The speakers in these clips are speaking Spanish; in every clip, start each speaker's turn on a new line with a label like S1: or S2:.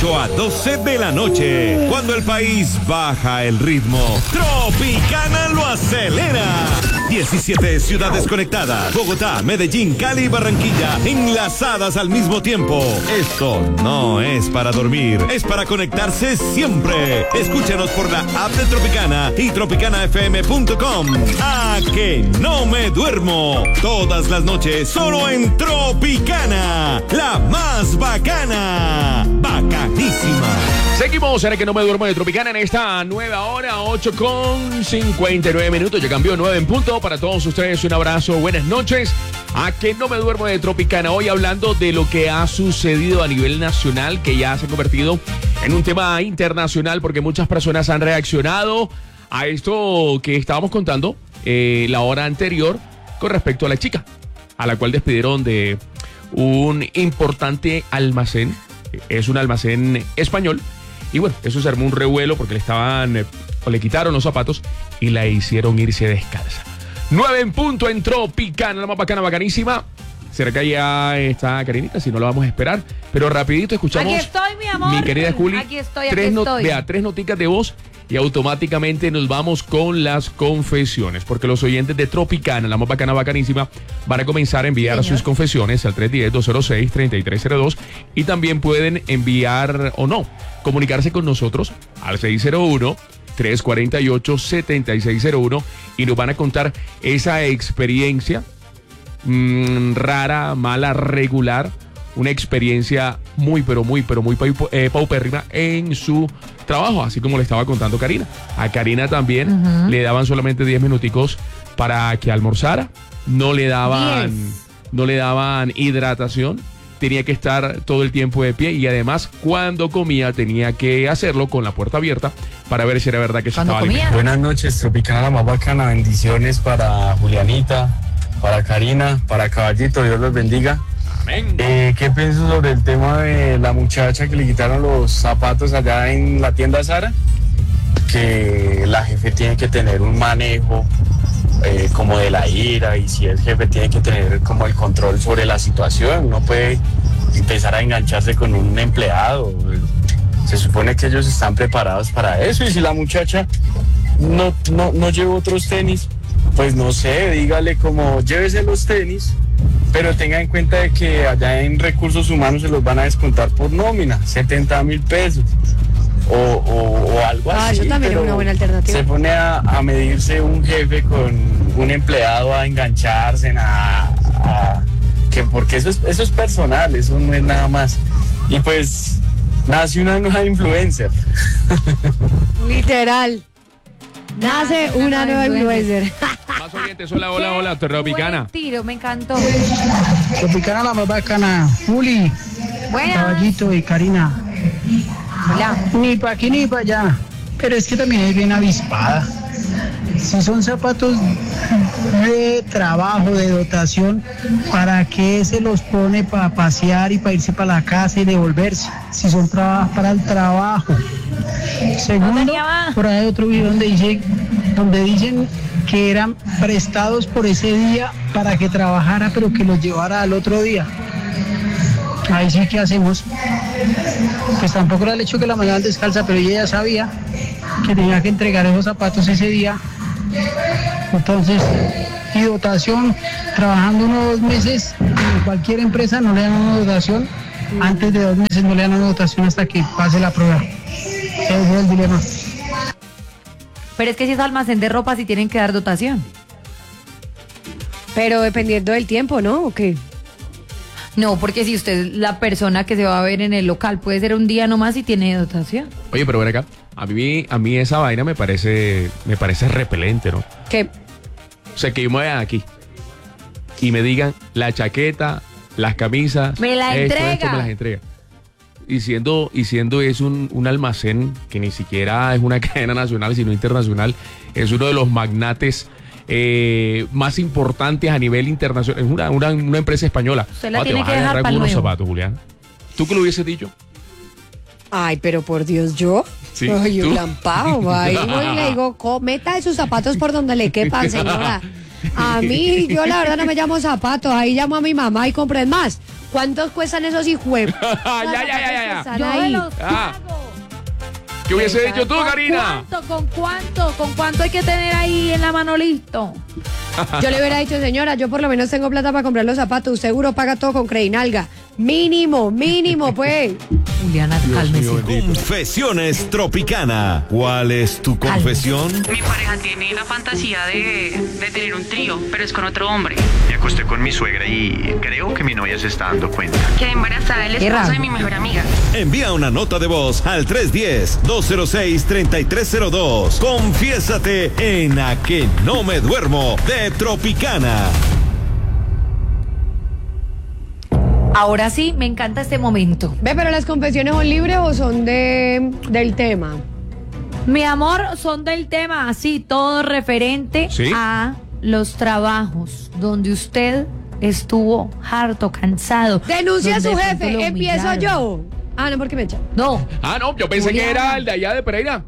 S1: 8 a 12 de la noche. Cuando el país baja el ritmo, Tropicana lo acelera. 17 ciudades conectadas. Bogotá, Medellín, Cali y Barranquilla enlazadas al mismo tiempo. Esto no es para dormir, es para conectarse siempre. Escúchanos por la app de Tropicana y tropicanafm.com. ¡A que no me duermo! Todas las noches solo en Tropicana, la más bacana. Bacanísima.
S2: Seguimos en el que no me duermo de Tropicana en esta nueva hora, 8:59. Ya cambió 9 en punto. Para todos ustedes un abrazo, buenas noches. A que no me duermo de Tropicana. Hoy hablando de lo que ha sucedido a nivel nacional, que ya se ha convertido en un tema internacional, porque muchas personas han reaccionado a esto que estábamos contando la hora anterior con respecto a la chica, a la cual despidieron de un importante almacén. Es un almacén español. Y bueno, eso se armó un revuelo porque le quitaron los zapatos y la hicieron irse descalza. 9 en punto en Tropicana, la más bacana, bacanísima. Cerca ya está Karinita, si no la vamos a esperar. Pero rapidito escuchamos.
S3: Aquí estoy, mi amor.
S2: Mi querida Juli.
S3: Aquí estoy.
S2: Vea, 3 noticas de voz y automáticamente nos vamos con las confesiones. Porque los oyentes de Tropicana, la más bacana, bacanísima, van a comenzar a enviar sus confesiones al 310-206-3302. Y también pueden enviar o no, comunicarse con nosotros al 601-348-7601 y nos van a contar esa experiencia rara, mala, regular, una experiencia muy paupérrima en su trabajo, así como le estaba contando Karina. A Karina también le daban solamente 10 minuticos para que almorzara, no le daban hidratación, tenía que estar todo el tiempo de pie y además cuando comía tenía que hacerlo con la puerta abierta para ver si era verdad que se estaba alimentando.
S4: Buenas noches, Tropicana, la más bacana. Bendiciones para Julianita, para Karina, para Caballito, Dios los bendiga.
S2: Amén.
S4: ¿Qué pienso sobre el tema de la muchacha que le quitaron los zapatos allá en la tienda Zara? Que la jefe tiene que tener un manejo como de la ira, y si es jefe tiene que tener como el control sobre la situación. No puede empezar a engancharse con un empleado. Se supone que ellos están preparados para eso, y si la muchacha no lleva otros tenis, pues no sé, dígale como llévese los tenis, pero tenga en cuenta de que allá en recursos humanos se los van a descontar por nómina, 70,000 pesos o algo así.
S5: Eso también es una buena alternativa.
S4: Se pone a medirse un jefe con un empleado, a engancharse, que porque eso es personal, eso no es nada más. Y pues nace una nueva influencer.
S5: Literal. Nace una nueva influencer.
S2: Más oyentes, hola, Tropicana.
S3: Buen tiro, me encantó.
S6: Tropicana, la más bacana. Juli,
S3: Buenas.
S6: Caballito y Karina.
S3: Hola.
S6: Ni pa' aquí ni pa' allá. Pero es que también es bien avispada. Si son zapatos de trabajo, de dotación, ¿para qué se los pone para pasear y para irse para la casa y devolverse? Si son para el trabajo. Segundo, por ahí hay otro video donde dicen que eran prestados por ese día para que trabajara, pero que los llevara al otro día. Ahí sí que hacemos. Pues tampoco era el hecho que la mandaban descalza, pero ella ya sabía que tenía que entregar esos zapatos ese día. Entonces, y dotación, trabajando 1 o 2 meses en cualquier empresa no le dan una dotación. Antes de 2 meses no le dan una dotación hasta que pase la prueba. Ese es el dilema.
S3: Pero es que si es almacén de ropa, sí tienen que dar dotación.
S5: Pero dependiendo del tiempo, ¿no? ¿O qué?
S3: No, porque si usted es la persona que se va a ver en el local, puede ser un día nomás y tiene dotación.
S2: Oye, pero ven acá, a mí esa vaina me parece repelente, ¿no?
S5: ¿Qué?
S2: O sea, que yo me vaya aquí y me digan la chaqueta, las camisas,
S3: me la entrega.
S2: Me las entrega. Y siendo es un almacén que ni siquiera es una cadena nacional, sino internacional, es uno de los magnates más importantes a nivel internacional, es una empresa española.
S3: Usted la tiene que dejar para
S2: unos
S3: luego.
S2: zapatos, Julián. ¿Tú qué lo hubieses dicho?
S5: Ay, pero por Dios, ¿yo?
S2: Sí,
S5: Ay,
S2: ¿tú?
S5: un lampao, ahí voy y le digo, meta sus zapatos por donde le quepan, señora. A mí, yo la verdad no me llamo zapatos, ahí llamo a mi mamá y compren más. ¿Cuántos cuestan esos hijueputas?
S2: Ya.
S3: Yo me los
S2: Ah.
S3: pago.
S2: ¿Qué hubiese dicho tú, Karina?
S3: ¿Con cuánto hay que tener ahí en la mano listo?
S5: Yo le hubiera dicho, señora, yo por lo menos tengo plata para comprar los zapatos. Seguro paga todo con Credinalga. Mínimo, pues.
S3: Juliana,
S2: Dios
S3: cálmese.
S2: mío, bendito.
S1: Confesiones Tropicana. ¿Cuál es tu confesión?
S7: Mi pareja tiene la fantasía de tener un trío, pero es con otro hombre.
S8: Me acosté con mi suegra y creo que mi novia se está dando cuenta.
S7: Quedé embarazada del
S3: Qué
S7: esposo
S3: raro.
S7: de mi mejor amiga.
S1: Envía una nota de voz al 310-206-3302. Confiésate en A que no me duermo de Tropicana.
S3: Ahora sí, me encanta este momento.
S5: Ve, pero las confesiones son libres o son del tema.
S3: Mi amor, son del tema, así, todo referente
S2: ¿Sí?
S3: a los trabajos donde usted estuvo harto, cansado.
S5: Denuncia a su
S3: donde de pronto
S5: jefe.
S3: lo
S5: Empiezo
S3: humillaron.
S5: yo. Ah, no, porque me echan.
S3: No.
S2: Ah, no, yo pensé que
S3: Juliana.
S2: era el de allá de Pereira.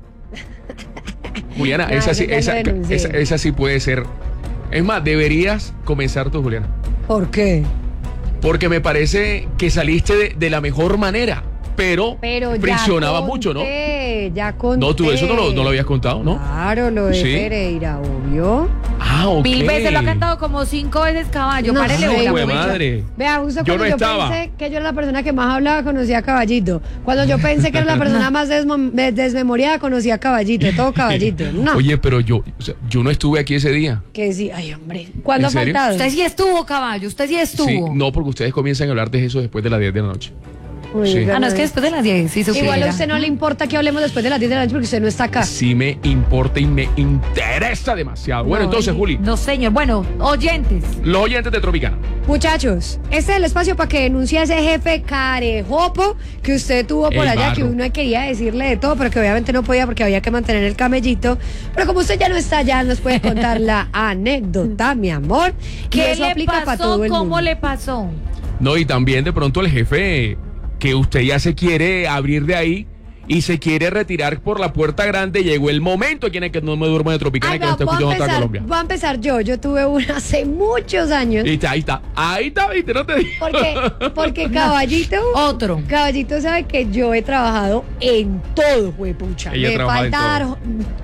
S2: Juliana,
S5: No,
S2: esa sí,
S5: ese ya lo denuncié.
S2: esa sí puede ser. Es más, deberías comenzar tú, Juliana.
S5: ¿Por qué?
S2: Porque me parece que saliste de la mejor manera, pero
S5: Pero
S2: friccionaba mucho, ¿no?
S5: Ya conté.
S2: No, tú eso no lo habías contado, ¿no?
S5: Claro, lo de
S2: Sí.
S5: Pereira, obvio.
S2: Ah, ok.
S3: 1000 veces lo ha cantado como 5 veces caballo.
S5: No,
S3: Párele
S5: ay,
S3: bola,
S2: güey,
S3: muchacho.
S2: madre.
S5: Vea, justo
S2: Yo
S5: cuando
S2: no
S5: yo
S2: estaba.
S5: pensé que yo era la persona que más hablaba, conocía a Caballito. Cuando yo pensé que era la persona más desmemoriada, conocía a Caballito, todo Caballito. No,
S2: Oye, pero yo no estuve aquí ese día.
S5: que sí, ay hombre. ¿Cuándo ha
S2: ¿En serio?
S5: faltado?
S3: Usted sí estuvo, caballo. Usted sí estuvo.
S2: Sí, no, porque ustedes comienzan a hablar de eso después de las 10 de la noche.
S5: Uy,
S2: Sí.
S3: Ah, no, es que después de las 10, sí supiera.
S5: Igual a usted no le importa que hablemos después de las 10 de la noche porque usted no está acá.
S2: Sí me importa y me interesa demasiado. Bueno,
S5: No,
S2: entonces, Juli,
S3: No, señor. Bueno, oyentes.
S2: los oyentes de Tropicana.
S5: Muchachos, este es el espacio para que denuncie a ese jefe carejopo que usted tuvo por
S2: El
S5: allá, que
S2: barro.
S5: uno quería decirle de todo, pero que obviamente no podía porque había que mantener el camellito. Pero como usted ya no está allá, nos puede contar la anécdota, mi amor. Que
S3: ¿Qué
S5: eso
S3: le
S5: aplica para
S3: pasó?
S5: todo el
S3: ¿Cómo
S5: mundo.
S3: le pasó?
S2: No, y también de pronto el jefe que usted ya se quiere abrir de ahí y se quiere retirar por la puerta grande. Llegó el momento aquí en el que no me duermo de Tropicana
S5: Ay,
S2: y que no está escuchando hasta Colombia.
S5: voy a empezar yo. Yo tuve una hace muchos años.
S2: Ahí está, viste, no te digo.
S5: Porque Caballito.
S3: Otro.
S5: Caballito sabe que yo he trabajado en todo, pucha.
S2: Ella
S5: Me
S2: trabaja en
S5: falta
S2: todo.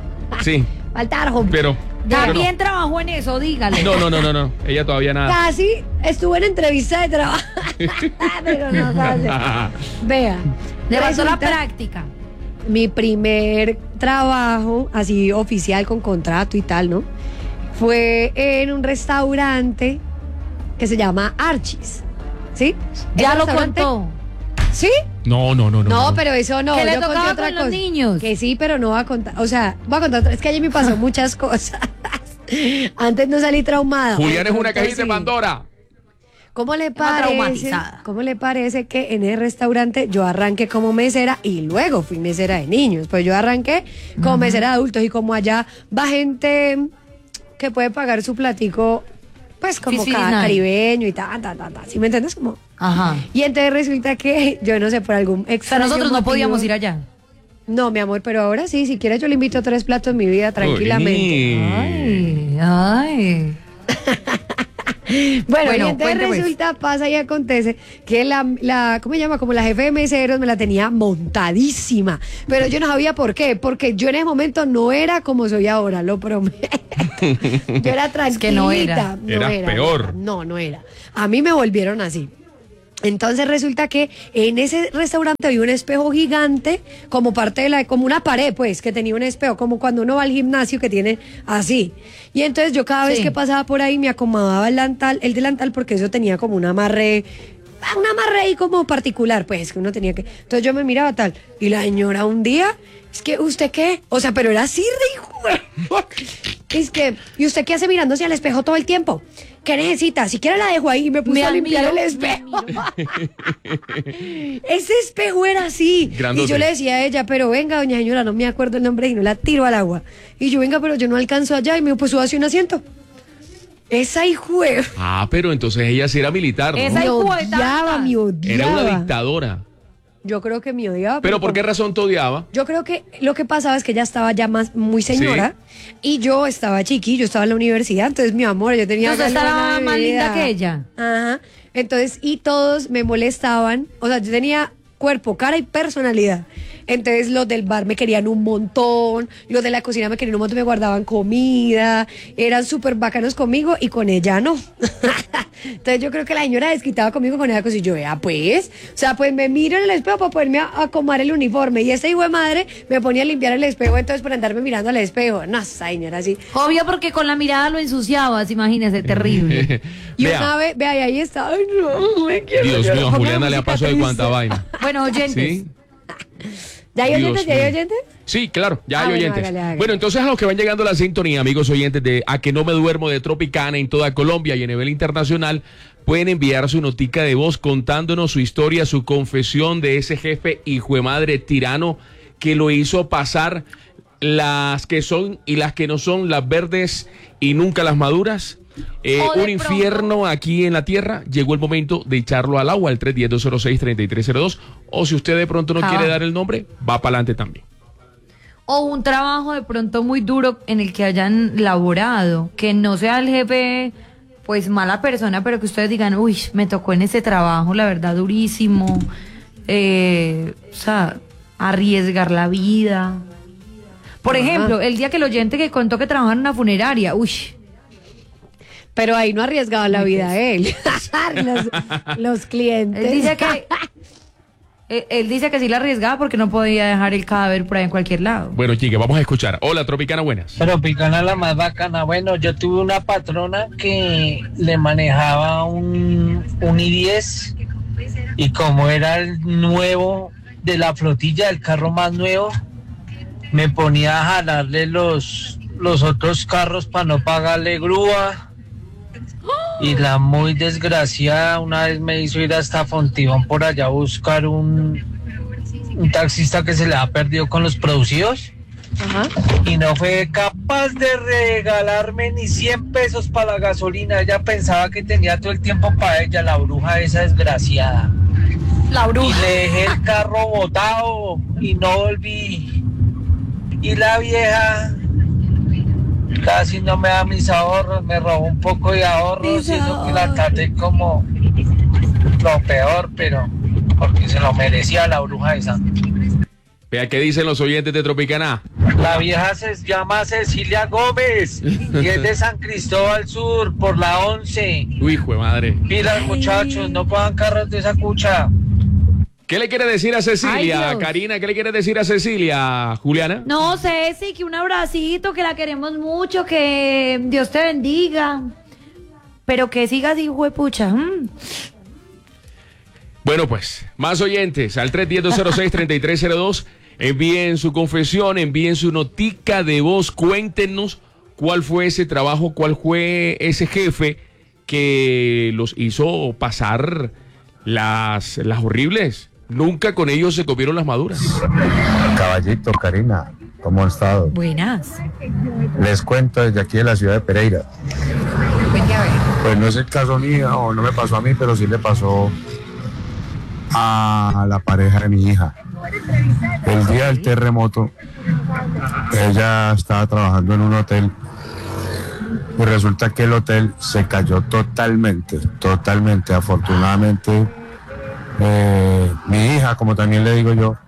S2: Sí,
S5: faltar,
S2: pero
S3: También trabajó en eso, dígale.
S2: no, ella todavía nada.
S5: Casi estuve en entrevista de trabajo. Pero no sabe. Vea.
S3: Le pasó la
S5: resulta,
S3: práctica.
S5: Mi primer trabajo, así oficial, con contrato y tal, ¿no? Fue en un restaurante que se llama Archie's. ¿Sí?
S3: Ya
S5: ¿Ese
S3: lo
S5: restaurante?
S3: contó.
S5: ¿Sí?
S2: No.
S5: No, pero eso no.
S3: Que le
S5: yo conté
S3: tocaba
S5: otra
S3: con los
S5: cosa.
S3: niños.
S5: Que sí, pero no voy a contar. O sea, voy a contar. Es que ayer me pasó muchas cosas. Antes no salí traumada.
S2: Julián es una
S5: Entonces,
S2: cajita de
S5: sí.
S2: Pandora.
S5: ¿Cómo le
S3: Estaba
S5: parece?
S3: traumatizada.
S5: ¿Cómo le parece que en el restaurante yo arranqué como mesera y luego fui mesera de niños? Pues yo arranqué como mesera de adultos y como allá va gente que puede pagar su platico, pues como
S3: Fifty nine.
S5: caribeño y ta. ¿Sí me entiendes? Como...
S3: Ajá.
S5: Y entonces resulta que yo no sé, por algún
S3: O sea,
S5: extraño
S3: nosotros no
S5: motivo-
S3: podíamos ir allá.
S5: No, mi amor, pero ahora sí, si quieres yo le invito 3 platos en mi vida tranquilamente.
S3: Ay.
S5: Bueno, y
S3: Bueno,
S5: entonces
S3: cuente, pues.
S5: resulta, pasa y acontece que ¿cómo se llama? Como la jefe de meseros me la tenía montadísima. Pero yo no sabía por qué, porque yo en ese momento no era como soy ahora, lo prometo. Yo era tranquilita.
S3: que no era.
S2: Eras peor.
S5: No era. A mí me volvieron así. Entonces resulta que en ese restaurante había un espejo gigante como parte de como una pared, pues, que tenía un espejo, como cuando uno va al gimnasio que tiene así. Y entonces yo cada vez
S3: Sí.
S5: que pasaba por ahí me acomodaba el delantal porque eso tenía como un amarre ahí como particular, pues, que uno tenía que... Entonces yo me miraba tal, y la señora un día, es que, ¿usted qué? O sea, pero era así de hijo. Es que, ¿y usted qué hace mirándose al espejo todo el tiempo? ¿Qué necesita? Si quiere la dejo ahí y me puse
S3: Me
S5: a limpiar
S3: admiro,
S5: el espejo. Ese espejo era así.
S2: Grandote.
S5: Y yo le decía a ella, pero venga, doña señora, no me acuerdo el nombre y no la tiro al agua. Y yo, venga, pero yo no alcanzo allá. Y me dijo, pues súbase un asiento. Esa hijo de...
S2: Ah, pero entonces ella sí era militar, ¿no?
S3: Esa
S5: Me
S3: hijo de
S5: odiaba,
S3: tanta.
S5: me odiaba.
S2: Era una dictadora.
S5: Yo creo que me odiaba.
S2: ¿Pero por qué razón te odiaba?
S5: Yo creo que lo que pasaba es que ella estaba ya muy señora y yo estaba chiqui, yo estaba en la universidad, entonces mi amor, yo tenía
S3: Entonces
S5: galona
S3: estaba
S5: de
S3: más
S5: vida.
S3: linda que ella.
S5: Ajá. Entonces, y todos me molestaban, o sea, yo tenía cuerpo, cara y personalidad. Entonces los del bar me querían un montón, los de la cocina me querían un montón, me guardaban comida, eran súper bacanos conmigo y con ella no. Entonces yo creo que la señora desquitaba conmigo con esa cosa y yo, vea pues, o sea, pues me miro en el espejo para poderme acomodar el uniforme y ese hijo de madre me ponía a limpiar el espejo, entonces por andarme mirando al espejo. No, esa señora así.
S3: Obvio, porque con la mirada lo ensuciabas, imagínese, terrible.
S5: Y
S2: Vea.
S5: una vez, vea, y ahí está, ay no, me quiero.
S2: Dios mío, a
S5: Ponga
S2: Juliana le ha
S5: música
S2: pasado de cuánta
S5: triste.
S2: vaina.
S3: Bueno, oyentes.
S2: ¿Sí?
S5: ¿Ya hay
S2: Dios
S5: oyentes? ¿Ya hay
S2: mío.
S5: oyentes?
S2: Sí, claro, ya hay
S5: Bueno,
S2: oyentes.
S5: hágale.
S2: Bueno, entonces a los que van llegando a la sintonía, amigos oyentes de A que no me duermo de Tropicana en toda Colombia y a nivel internacional, pueden enviar su notica de voz contándonos su historia, su confesión de ese jefe hijo de madre tirano que lo hizo pasar las que son y las que no son, las verdes y nunca las maduras.
S3: O de
S2: Un infierno aquí en la tierra. Llegó el momento de echarlo al agua, al 310-206-3302. O si usted de pronto no quiere dar el nombre, va para adelante también.
S3: O un trabajo de pronto muy duro en el que hayan laborado, que no sea el jefe, pues mala persona, pero que ustedes digan, uy, me tocó en ese trabajo, la verdad, durísimo. O sea, arriesgar la vida. Por ejemplo, el día que el oyente que contó que trabajaba en una funeraria, uy.
S5: Pero ahí no arriesgaba la vida él. los clientes.
S3: Él dice que sí la arriesgaba porque no podía dejar el cadáver por ahí en cualquier lado.
S2: Bueno, chique, vamos a escuchar. Hola, Tropicana, buenas.
S6: Tropicana la más bacana. Bueno, yo tuve una patrona que le manejaba un i10 y como era el nuevo de la flotilla, el carro más nuevo, me ponía a jalarle los otros carros para no pagarle grúa. Y la muy desgraciada una vez me hizo ir hasta Fontibón por allá a buscar un taxista que se le ha perdido con los producidos.
S5: Ajá.
S6: Y no fue capaz de regalarme ni 100 pesos para la gasolina. Ella pensaba que tenía todo el tiempo para ella, la bruja esa desgraciada.
S3: La
S6: Y
S3: bruja.
S6: le dejé el carro botado y no volví. Y la vieja casi no me da mis ahorros, me robó un poco de ahorros y eso que la traté como lo peor, pero porque se lo merecía la bruja esa.
S2: Vea qué dicen los oyentes de Tropicana.
S6: La vieja se llama Cecilia Gómez y es de San Cristóbal Sur por la 11.
S2: Uy, hijo de madre.
S6: Pilas muchachos, no pongan carros de esa cucha.
S2: ¿Qué le quiere decir a Cecilia?
S3: Ay, Dios.
S2: Karina, ¿qué le quiere decir a Cecilia? Juliana.
S3: No, Ceci, que un abracito, que la queremos mucho, que Dios te bendiga. Pero que sigas, hijo de pucha.
S2: Bueno, pues, más oyentes al 310-206-3302. Envíen su confesión, envíen su notica de voz, cuéntenos cuál fue ese trabajo, cuál fue ese jefe que los hizo pasar las horribles. Nunca con ellos se comieron las maduras.
S9: Caballito, Karina, ¿cómo han estado?
S3: Buenas.
S9: Les cuento desde aquí de la ciudad de Pereira. Pues no es el caso mío, o no me pasó a mí, pero sí le pasó a la pareja de mi hija. El día del terremoto, ella estaba trabajando en un hotel y resulta que el hotel se cayó totalmente. Afortunadamente, mi hija, como también le digo yo,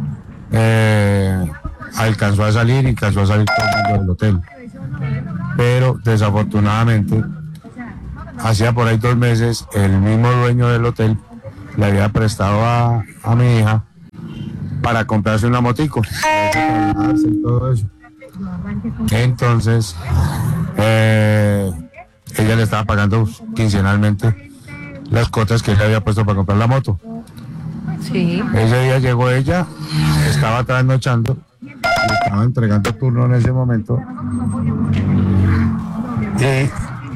S9: alcanzó a salir todo el mundo del hotel. Pero desafortunadamente, hacía por ahí 2 meses, el mismo dueño del hotel le había prestado a mi hija para comprarse una motico, y todo eso. Entonces, ella le estaba pagando quincenalmente las cuotas que él le había puesto para comprar la moto.
S3: Sí.
S9: Ese día llegó ella, estaba trasnochando, le estaba entregando turno en ese momento y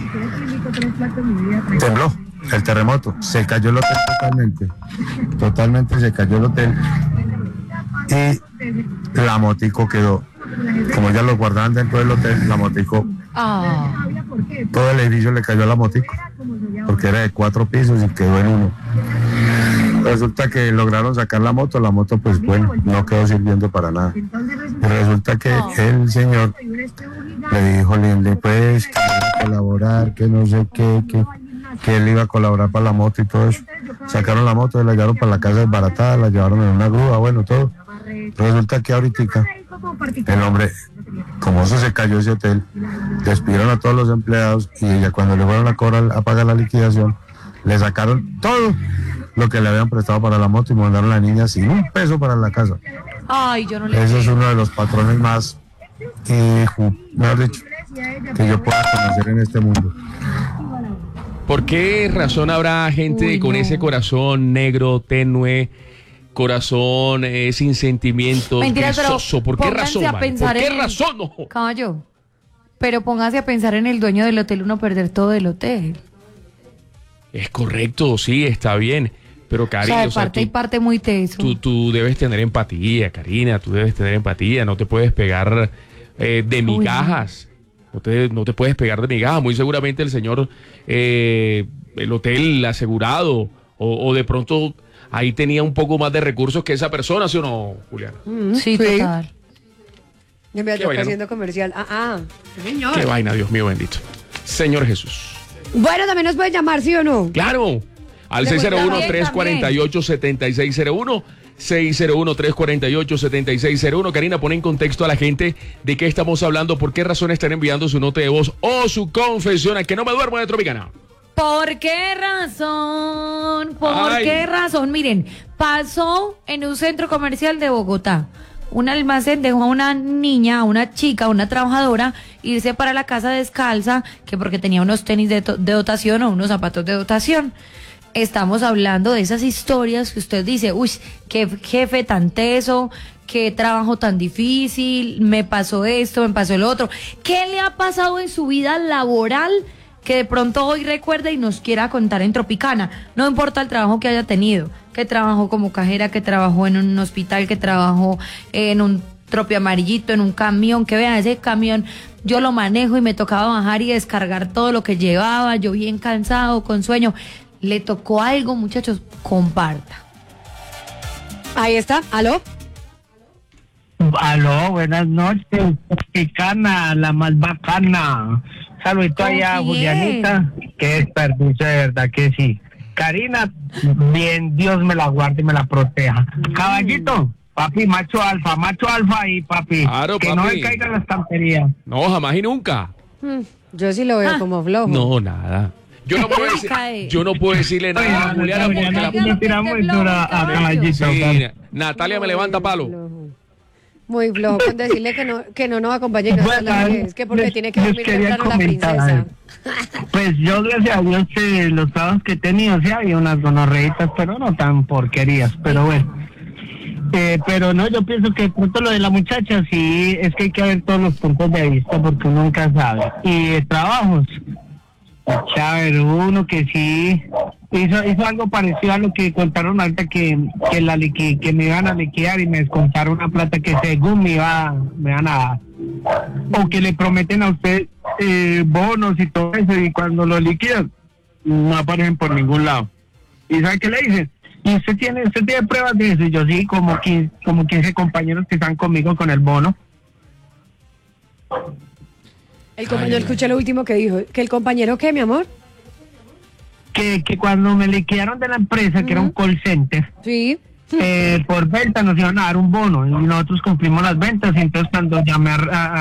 S9: tembló el terremoto, se cayó el hotel totalmente se cayó el hotel y la motico quedó, como ya lo guardaban dentro del hotel, la motico, todo el edificio le cayó a la motico, porque era de 4 pisos y quedó en 1. Resulta que lograron sacar la moto pues bueno, no quedó sirviendo para nada. Y resulta que el señor le dijo, Lindy, pues, que iba a colaborar, que no sé qué, que él iba a colaborar para la moto y todo eso. Sacaron la moto, la llevaron para la casa desbaratada, la llevaron en una grúa, bueno, todo. Resulta que ahorita el hombre, como eso se cayó ese hotel, despidieron a todos los empleados y ella cuando le fueron a cobrar, a pagar la liquidación, le sacaron todo lo que le habían prestado para la moto y mandaron a la niña sin un peso para la casa.
S3: Ay, yo no le
S9: Ese es uno de los patrones más, mejor dicho, que yo pueda conocer en este mundo.
S2: ¿Por qué razón habrá gente con ese corazón negro, tenue, corazón sin sentimientos,
S3: Mentira,
S2: grisoso? ¿Por qué razón?
S3: A pensar
S2: ¿Por qué
S3: en
S2: razón? No.
S3: Caballo. Pero póngase a pensar en el dueño del hotel, uno perder todo el hotel.
S2: Es correcto, sí, está bien. Pero, Karina,
S3: o sea, de parte y parte muy teso.
S2: Tú debes tener empatía, Karina, tú debes tener empatía. No te puedes pegar de migajas. No te puedes pegar de migajas. Muy seguramente el señor, el hotel asegurado, o de pronto ahí tenía un poco más de recursos que esa persona, ¿sí o no, Juliana?
S3: Sí, total.
S5: Ya me estoy haciendo comercial. Señor.
S2: Qué vaina, Dios mío bendito. Señor Jesús.
S5: Bueno, también nos pueden llamar, ¿sí o no?
S2: Claro. Al 601-348-7601. 601-348-7601. Karina, pone en contexto a la gente de qué estamos hablando, por qué razón están enviando su nota de voz o su confesión a que no me duermo de Tropicana.
S3: ¿Por qué razón? ¿Qué razón? Miren, pasó en un centro comercial de Bogotá. Un almacén dejó a una niña, a una chica, a una trabajadora, irse para la casa descalza, que porque tenía unos tenis de dotación o unos zapatos de dotación. Estamos hablando de esas historias que usted dice, uy, qué jefe tan teso, qué trabajo tan difícil, me pasó esto, me pasó el otro. ¿Qué le ha pasado en su vida laboral que de pronto hoy recuerda y nos quiera contar en Tropicana? No importa el trabajo que haya tenido, que trabajó como cajera, que trabajó en un hospital, que trabajó en un tropi amarillito, en un camión, que vean, ese camión yo lo manejo y me tocaba bajar y descargar todo lo que llevaba, yo bien cansado, con sueño. ¿Le tocó algo, muchachos? Comparta.
S5: Ahí está, ¿aló?
S6: Aló, buenas noches, Tropicana, la más bacana. Saludito allá, Julianita. Qué desperdicio, de verdad que sí. Karina, bien, Dios me la guarde y me la proteja. Caballito, papi, macho alfa ahí, papi.
S2: Claro,
S6: que
S2: papi.
S6: no me caiga en la estantería.
S2: No, jamás y nunca.
S5: Yo sí lo veo como flojo.
S2: No, nada. Yo no puedo decirle nada a Juliana porque
S6: le tiramos dura a Caballito.
S2: Sí, Natalia me levanta palo.
S5: Muy flojo con decirle que no nos acompañe. Es que porque tiene que dormir temprano la princesa.
S6: Pues yo, gracias a Dios, los trabajos que he tenido, sí había unas gonorreitas, pero no tan porquerías, pero bueno. Pero no, yo pienso que pronto lo de la muchacha, sí, es que hay que ver todos los puntos de vista porque uno nunca sabe. Y de trabajos, Chávez, uno que sí hizo algo parecido a lo que contaron ahorita que me iban a liquidar y me descontaron una plata que según me iban a dar. O que le prometen a usted bonos y todo eso y cuando lo liquidan no aparecen por ningún lado. ¿Y sabe qué le dicen? ¿Y usted tiene pruebas de eso? Y yo sí, como 15 compañeros que están conmigo con el bono.
S5: Yo escuché lo último que dijo. ¿Que el compañero qué, mi amor?
S6: Que cuando me liquidaron de la empresa, que era un call center,
S5: sí,
S6: por venta nos iban a dar un bono y nosotros cumplimos las ventas. Y entonces cuando llamé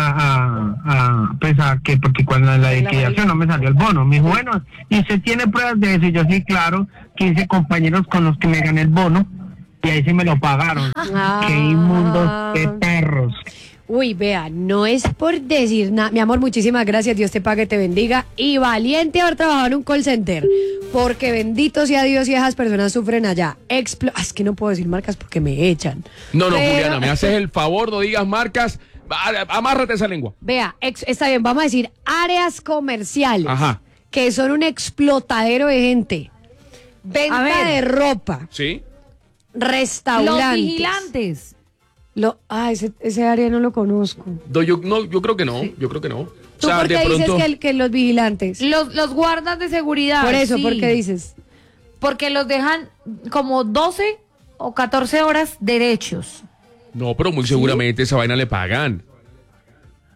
S6: porque cuando la liquidación no me salió el bono, me dijo, bueno, ¿y usted tiene pruebas de eso? Y yo sí, claro, 15 compañeros con los que me gané el bono y ahí sí me lo pagaron. Qué inmundos, qué perros.
S5: Uy, vea, no es por decir nada. Mi amor, muchísimas gracias. Dios te pague, te bendiga. Y valiente haber trabajado en un call center. Porque bendito sea Dios y esas personas sufren allá. Es que no puedo decir marcas porque me echan.
S2: No, Juliana, me haces el favor, no digas marcas. Amárrate esa lengua.
S5: Vea, está bien, vamos a decir áreas comerciales.
S2: Ajá.
S5: Que son un explotadero de gente. Venta de ropa.
S2: Sí.
S3: Los
S5: Restaurantes.
S3: vigilantes.
S5: Ese área no lo conozco.
S2: Yo creo que no, sí. Yo creo que no.
S5: ¿Tú por qué dices que los vigilantes?
S3: Los guardas de seguridad.
S5: Por eso,
S3: sí.
S5: ¿Por qué dices?
S3: Porque los dejan como 12 o 14 horas derechos.
S2: No, pero muy seguramente esa vaina le pagan.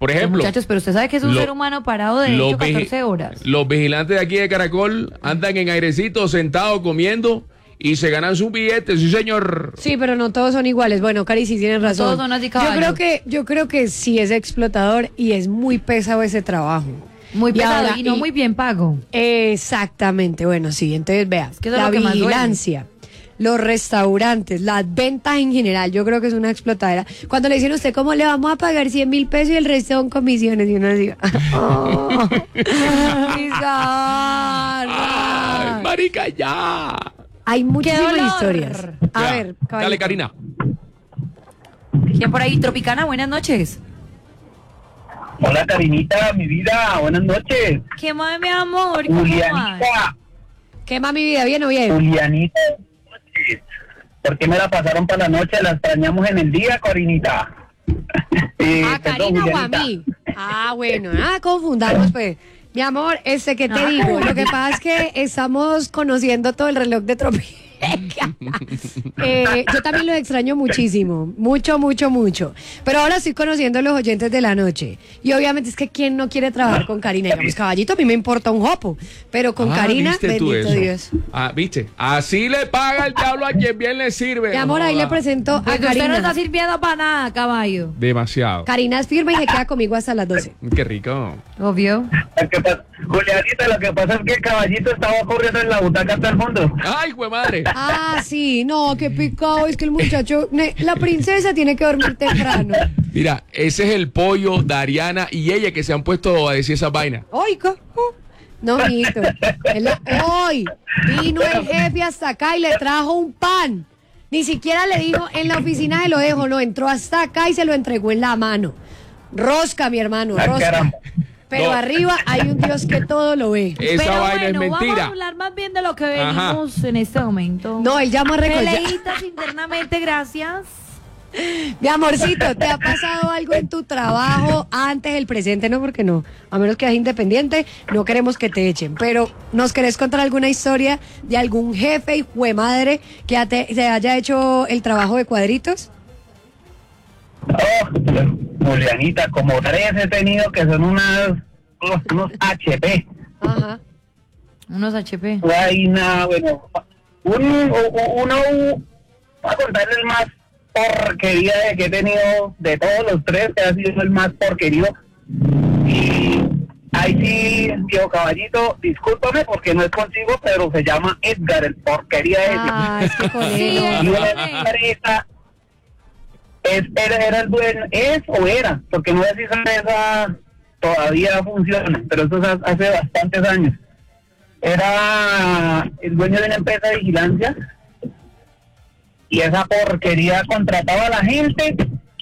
S2: Por ejemplo,
S3: muchachos, pero usted sabe que es un ser humano parado de hecho 14 horas.
S2: Los vigilantes de aquí de Caracol andan en airecito, sentados, comiendo y se ganan sus billetes, sí señor.
S5: Sí, pero no todos son iguales. Bueno, Cari, sí tienes razón.
S3: Todos son así caballos.
S5: Yo creo que sí es explotador y es muy pesado ese trabajo.
S3: Muy pesado y no muy bien pago.
S5: Exactamente, bueno, sí, entonces vea,
S3: que eso
S5: la
S3: es lo que
S5: vigilancia, los restaurantes, las ventas en general, yo creo que es una explotadera. Cuando le dicen a usted, ¿cómo le vamos a pagar 100.000 pesos y el resto son comisiones? Y uno dice, ¡oh! ¡Mis garras!
S2: ¡Ay, marica, ya!
S5: Hay muchísimas historias. A
S2: Ya,
S5: ver, caballito.
S2: dale, Karina.
S3: ¿Quién por ahí? Tropicana, buenas noches.
S10: Hola, Karinita, mi vida, buenas noches.
S3: ¿Qué más, mi amor? ¿Cómo vas?
S10: Julianita.
S5: ¿Qué más, mi vida? ¿Bien o bien?
S10: Julianita, ¿por qué me la pasaron para la noche? La extrañamos en el día, Karinita.
S5: ¿A Karina o a mí? Ah, bueno, confundamos, pues. Mi amor, ¿qué te digo? Lo que pasa es que estamos conociendo todo el reloj de Tropica. Yo también los extraño muchísimo, mucho, mucho, mucho. Pero ahora estoy conociendo a los oyentes de la noche. Y obviamente es que ¿quién no quiere trabajar con Karina? Digamos, caballito, a mí me importa un jopo. Pero con Karina,
S2: ¿viste tú
S5: bendito
S2: eso?
S5: Dios.
S2: ¿Viste? Así le paga el diablo a quien bien le sirve.
S5: Mi amor, ahí le presento a
S3: Porque usted no
S5: Karina.
S3: está sirviendo para nada, caballo.
S2: Demasiado.
S5: Karina es firme y se queda conmigo hasta las 12.
S2: Qué rico.
S3: Obvio.
S10: Julianita, lo que pasa es que el caballito estaba corriendo en la butaca hasta el fondo.
S2: ¡Ay, güey madre!
S5: Ah, sí, no, qué picado. Es que el muchacho, la princesa tiene que dormir temprano.
S2: Mira, ese es el pollo, Dariana y ella que se han puesto a decir esas vainas.
S5: Oiga. No, mijito. Hoy vino el jefe hasta acá y le trajo un pan. Ni siquiera le dijo, en la oficina se lo dejo, no, entró hasta acá y se lo entregó en la mano. Rosca, mi hermano, rosca. Pero arriba hay un Dios que todo lo ve.
S2: Esa
S3: Pero
S2: vaina
S3: bueno,
S2: es mentira.
S3: vamos a hablar más bien de lo que venimos en este momento.
S5: No, él llama a recoger.
S3: Peleitas internamente, gracias.
S5: Mi amorcito, ¿te ha pasado algo en tu trabajo antes del presente? No, porque no. A menos que seas independiente, no queremos que te echen. Pero, ¿nos querés contar alguna historia de algún jefe y juemadre que te haya hecho el trabajo de cuadritos?
S10: Oh, Julianita, como 3 he tenido que son unos HP.
S5: Ajá.
S3: Unos HP.
S10: Vaina, bueno, uno, voy a contar el más porquería que he tenido de todos los 3, que ha sido el más porquerío. Y ahí sí, viejo caballito, discúlpame porque no es contigo, pero se llama Edgar, el porquería ese.
S5: Ah, es que con
S3: Sí,
S5: él.
S10: Y una empresa era el dueño, era, porque no sé si esa empresa todavía funciona, pero eso es hace bastantes años. Era el dueño de una empresa de vigilancia y esa porquería contrataba a la gente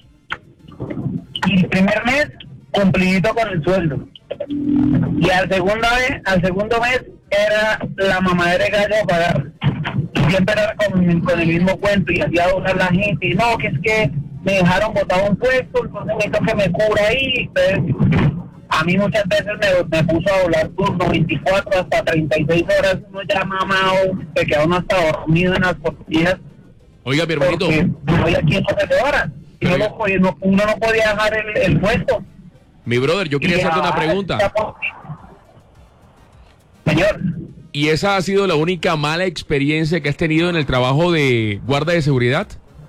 S10: y el primer mes cumplidito con el sueldo. Y al segundo mes era la mamadera de gallo a pagar. Siempre era con el mismo cuento y hacía doblar la gente. Y no, que es que me dejaron botado un puesto, entonces necesito que me cubra ahí. Entonces, a mí muchas veces me puso a doblar turno 24 hasta 36 horas. Uno ya mamado, se queda uno hasta dormido en las costillas.
S2: Oiga, mi hermanito.
S10: No había quien no se horas. Y uno no podía dejar el puesto.
S2: Mi brother, yo quería hacerte una pregunta.
S10: Señor.
S2: ¿Y esa ha sido la única mala experiencia que has tenido en el trabajo de guarda de seguridad?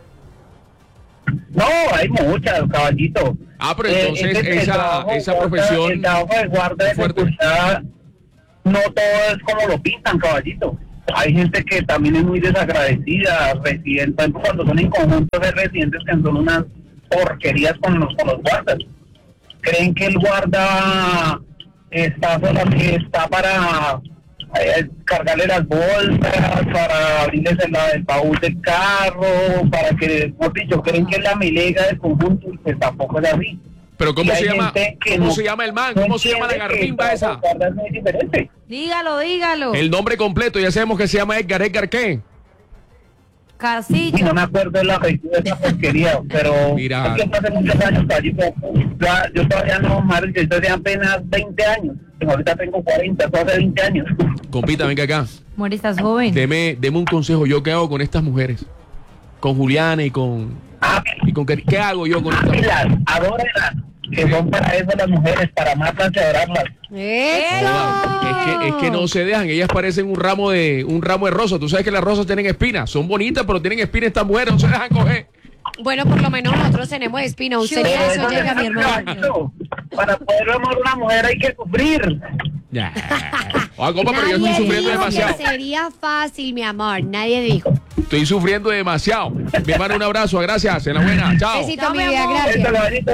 S10: No, hay muchas, caballito.
S2: Ah, pero entonces esa profesión...
S10: El trabajo de guarda de seguridad, no todo es como lo pintan, caballito. Hay gente que también es muy desagradecida, residentes, cuando son en conjuntos de residentes que son unas porquerías con los guardas. Creen que el guarda está para cargarle las bolsas, para abrirles el baúl del carro, para que, por dicho, creen que es la milega del conjunto y que tampoco es así.
S2: Pero ¿cómo se llama? ¿Cómo se llama el man? ¿Cómo se llama la garpimba esa?
S3: Dígalo.
S2: El nombre completo, ya sabemos que se llama Edgar. ¿Edgar qué?
S3: Carcillo.
S10: Y no me acuerdo de la fecha de esa porquería, pero
S2: mira,
S10: es que hace muchos años, yo todavía no, madre, yo estoy apenas 20 años, ahorita tengo 40, eso hace 20 años.
S2: Compita, venga acá.
S3: Mori, estás joven.
S2: Deme un consejo, ¿yo qué hago con estas mujeres? Con Juliana y con... ¿Qué hago yo con estas mujeres?
S10: Adórenlas, que son para eso las mujeres, para amarlas y adorarlas.
S2: Es que no se dejan, ellas parecen un ramo de rosas. Tú sabes que las rosas tienen espinas, son bonitas, pero tienen espinas estas mujeres, no se dejan coger.
S5: Bueno, por lo menos nosotros tenemos espina. Usted ni a eso llega, mi hermano.
S10: Para poder amar a una mujer hay que sufrir.
S2: Ya. Compa, pero yo estoy sufriendo demasiado.
S5: Sería fácil, mi amor. Nadie dijo.
S2: Estoy sufriendo demasiado. Mi hermano, un abrazo, gracias. Enhorabuena, chao.
S5: Besito, mi vida, gracias.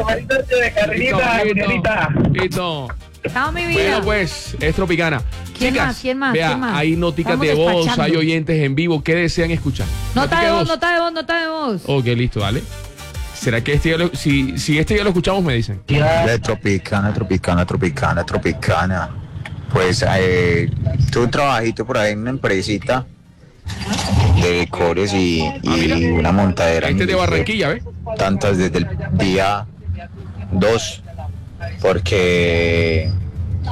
S2: Listo.
S3: Chao, mi vida.
S2: Bueno, pues, es Tropicana.
S3: ¿Quién
S2: Chicas,
S3: más? ¿Quién más?
S2: Vea,
S3: ¿Quién más?
S2: hay noticas
S3: Estamos
S2: de voz,
S3: despachando.
S2: hay oyentes en vivo. ¿Qué desean escuchar?
S3: Nota de voz.
S2: Ok, listo, dale. ¿Será que si este ya lo escuchamos, me dicen?
S11: De Tropicana. Pues tuve un trabajito por ahí en una empresita de decores y una montadera.
S2: Este es de Barranquilla, ¿ves?
S11: Tantas desde el día 2, porque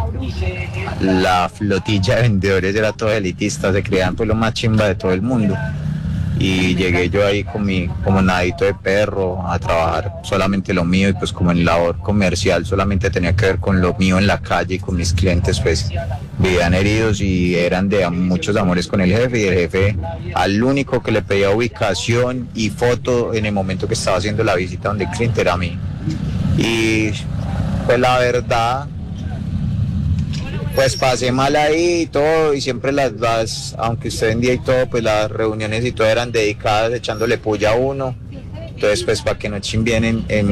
S11: la flotilla de vendedores era toda elitista, se creían pues lo más chimba de todo el mundo. Y llegué yo ahí con mi como nadito de perro a trabajar solamente lo mío, y pues como en labor comercial solamente tenía que ver con lo mío en la calle, y con mis clientes pues vivían heridos y eran de muchos amores con el jefe, y el jefe al único que le pedía ubicación y foto en el momento que estaba haciendo la visita donde el cliente era a mí. Y pues la verdad, pues pasé mal ahí y todo, y siempre las aunque usted vendía y todo, pues las reuniones y todo eran dedicadas echándole puya a uno. Entonces pues para que no chimbien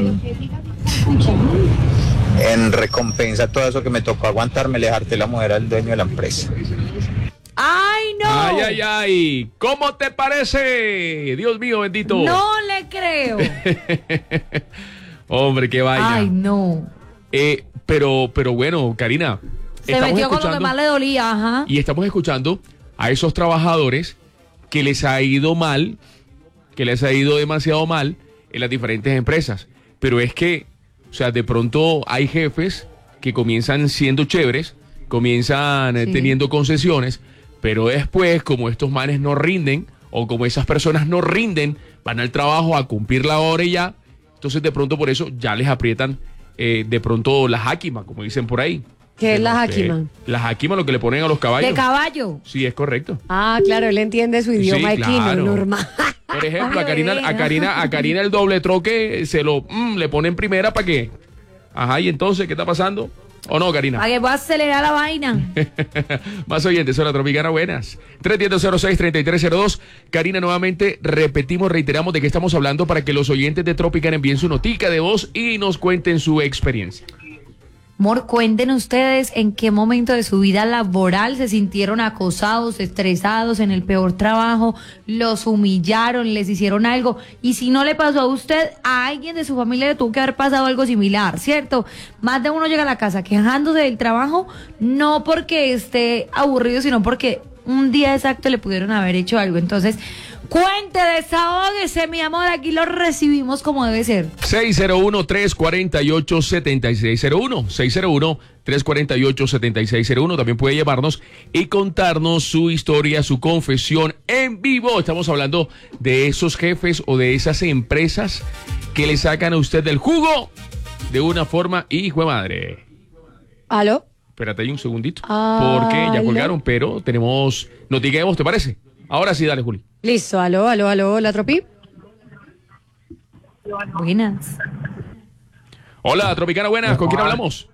S11: en recompensa a todo eso que me tocó aguantarme, le harté la mujer al dueño de la empresa.
S3: ¡Ay, no!
S2: ¡Ay! ¿Cómo te parece? Dios mío, bendito.
S3: No le creo.
S2: Hombre, qué vaina.
S3: Ay, no.
S2: Pero bueno, Karina.
S3: Se metió con lo que más le dolía, ajá.
S2: Y estamos escuchando a esos trabajadores que les ha ido mal, que les ha ido demasiado mal en las diferentes empresas. Pero es que, o sea, de pronto hay jefes que comienzan siendo chéveres, comienzan teniendo concesiones, pero después, como estos manes no rinden, o como esas personas no rinden, van al trabajo a cumplir la hora y ya. Entonces, de pronto, por eso ya les aprietan de pronto la jáquima, como dicen por ahí.
S5: ¿Qué es la jáquima?
S2: La jáquima, lo que le ponen a los caballos.
S3: ¿De caballo?
S2: Sí, es correcto.
S5: Ah, claro, él entiende su idioma equino, normal.
S2: Por ejemplo, a Karina el doble troque se lo le ponen primera para que. Ajá, y entonces, ¿qué está pasando? ¿O no, Karina?
S3: Para que pueda acelerar la vaina.
S2: Más oyentes, hola Tropicana, buenas. 310-06-3302. Karina, nuevamente reiteramos de qué estamos hablando para que los oyentes de Tropicana envíen su notica de voz y nos cuenten su experiencia.
S3: Amor, cuenten ustedes en qué momento de su vida laboral se sintieron acosados, estresados, en el peor trabajo, los humillaron, les hicieron algo. Y si no le pasó a usted, a alguien de su familia le tuvo que haber pasado algo similar, ¿cierto? Más de uno llega a la casa quejándose del trabajo, no porque esté aburrido, sino porque un día exacto le pudieron haber hecho algo. Entonces, cuente, desahógese, mi amor, aquí lo recibimos como debe ser.
S2: 601-348-7601, 601-348-7601. También puede llamarnos y contarnos su historia, su confesión en vivo. Estamos hablando de esos jefes o de esas empresas que le sacan a usted del jugo de una forma hijo de madre.
S5: ¿Aló?
S2: Espérate ahí un segundito, porque ya colgaron, pero tenemos noticia de voz, ¿te parece? Ahora sí, dale, Juli.
S5: Listo, aló, la Tropi.
S3: Buenas.
S2: Hola, Tropicana, buenas. ¿Con quién hablamos?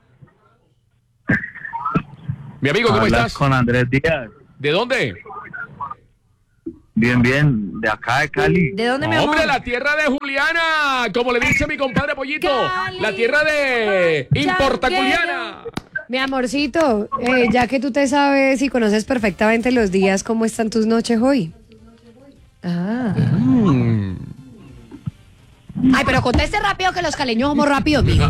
S2: Mi amigo, ¿cómo estás?
S12: Con Andrés Díaz.
S2: ¿De dónde?
S12: Bien, de acá de Cali.
S3: ¿De dónde, mi amor?
S2: ¡Hombre, la tierra de Juliana! Como le dice mi compadre Pollito, Cali, la tierra de Importaculiana.
S5: Mi amorcito, ya que tú te sabes y conoces perfectamente los días, ¿cómo están tus noches hoy? Ay, pero conteste rápido, que los caleños somos rápidos, mijo.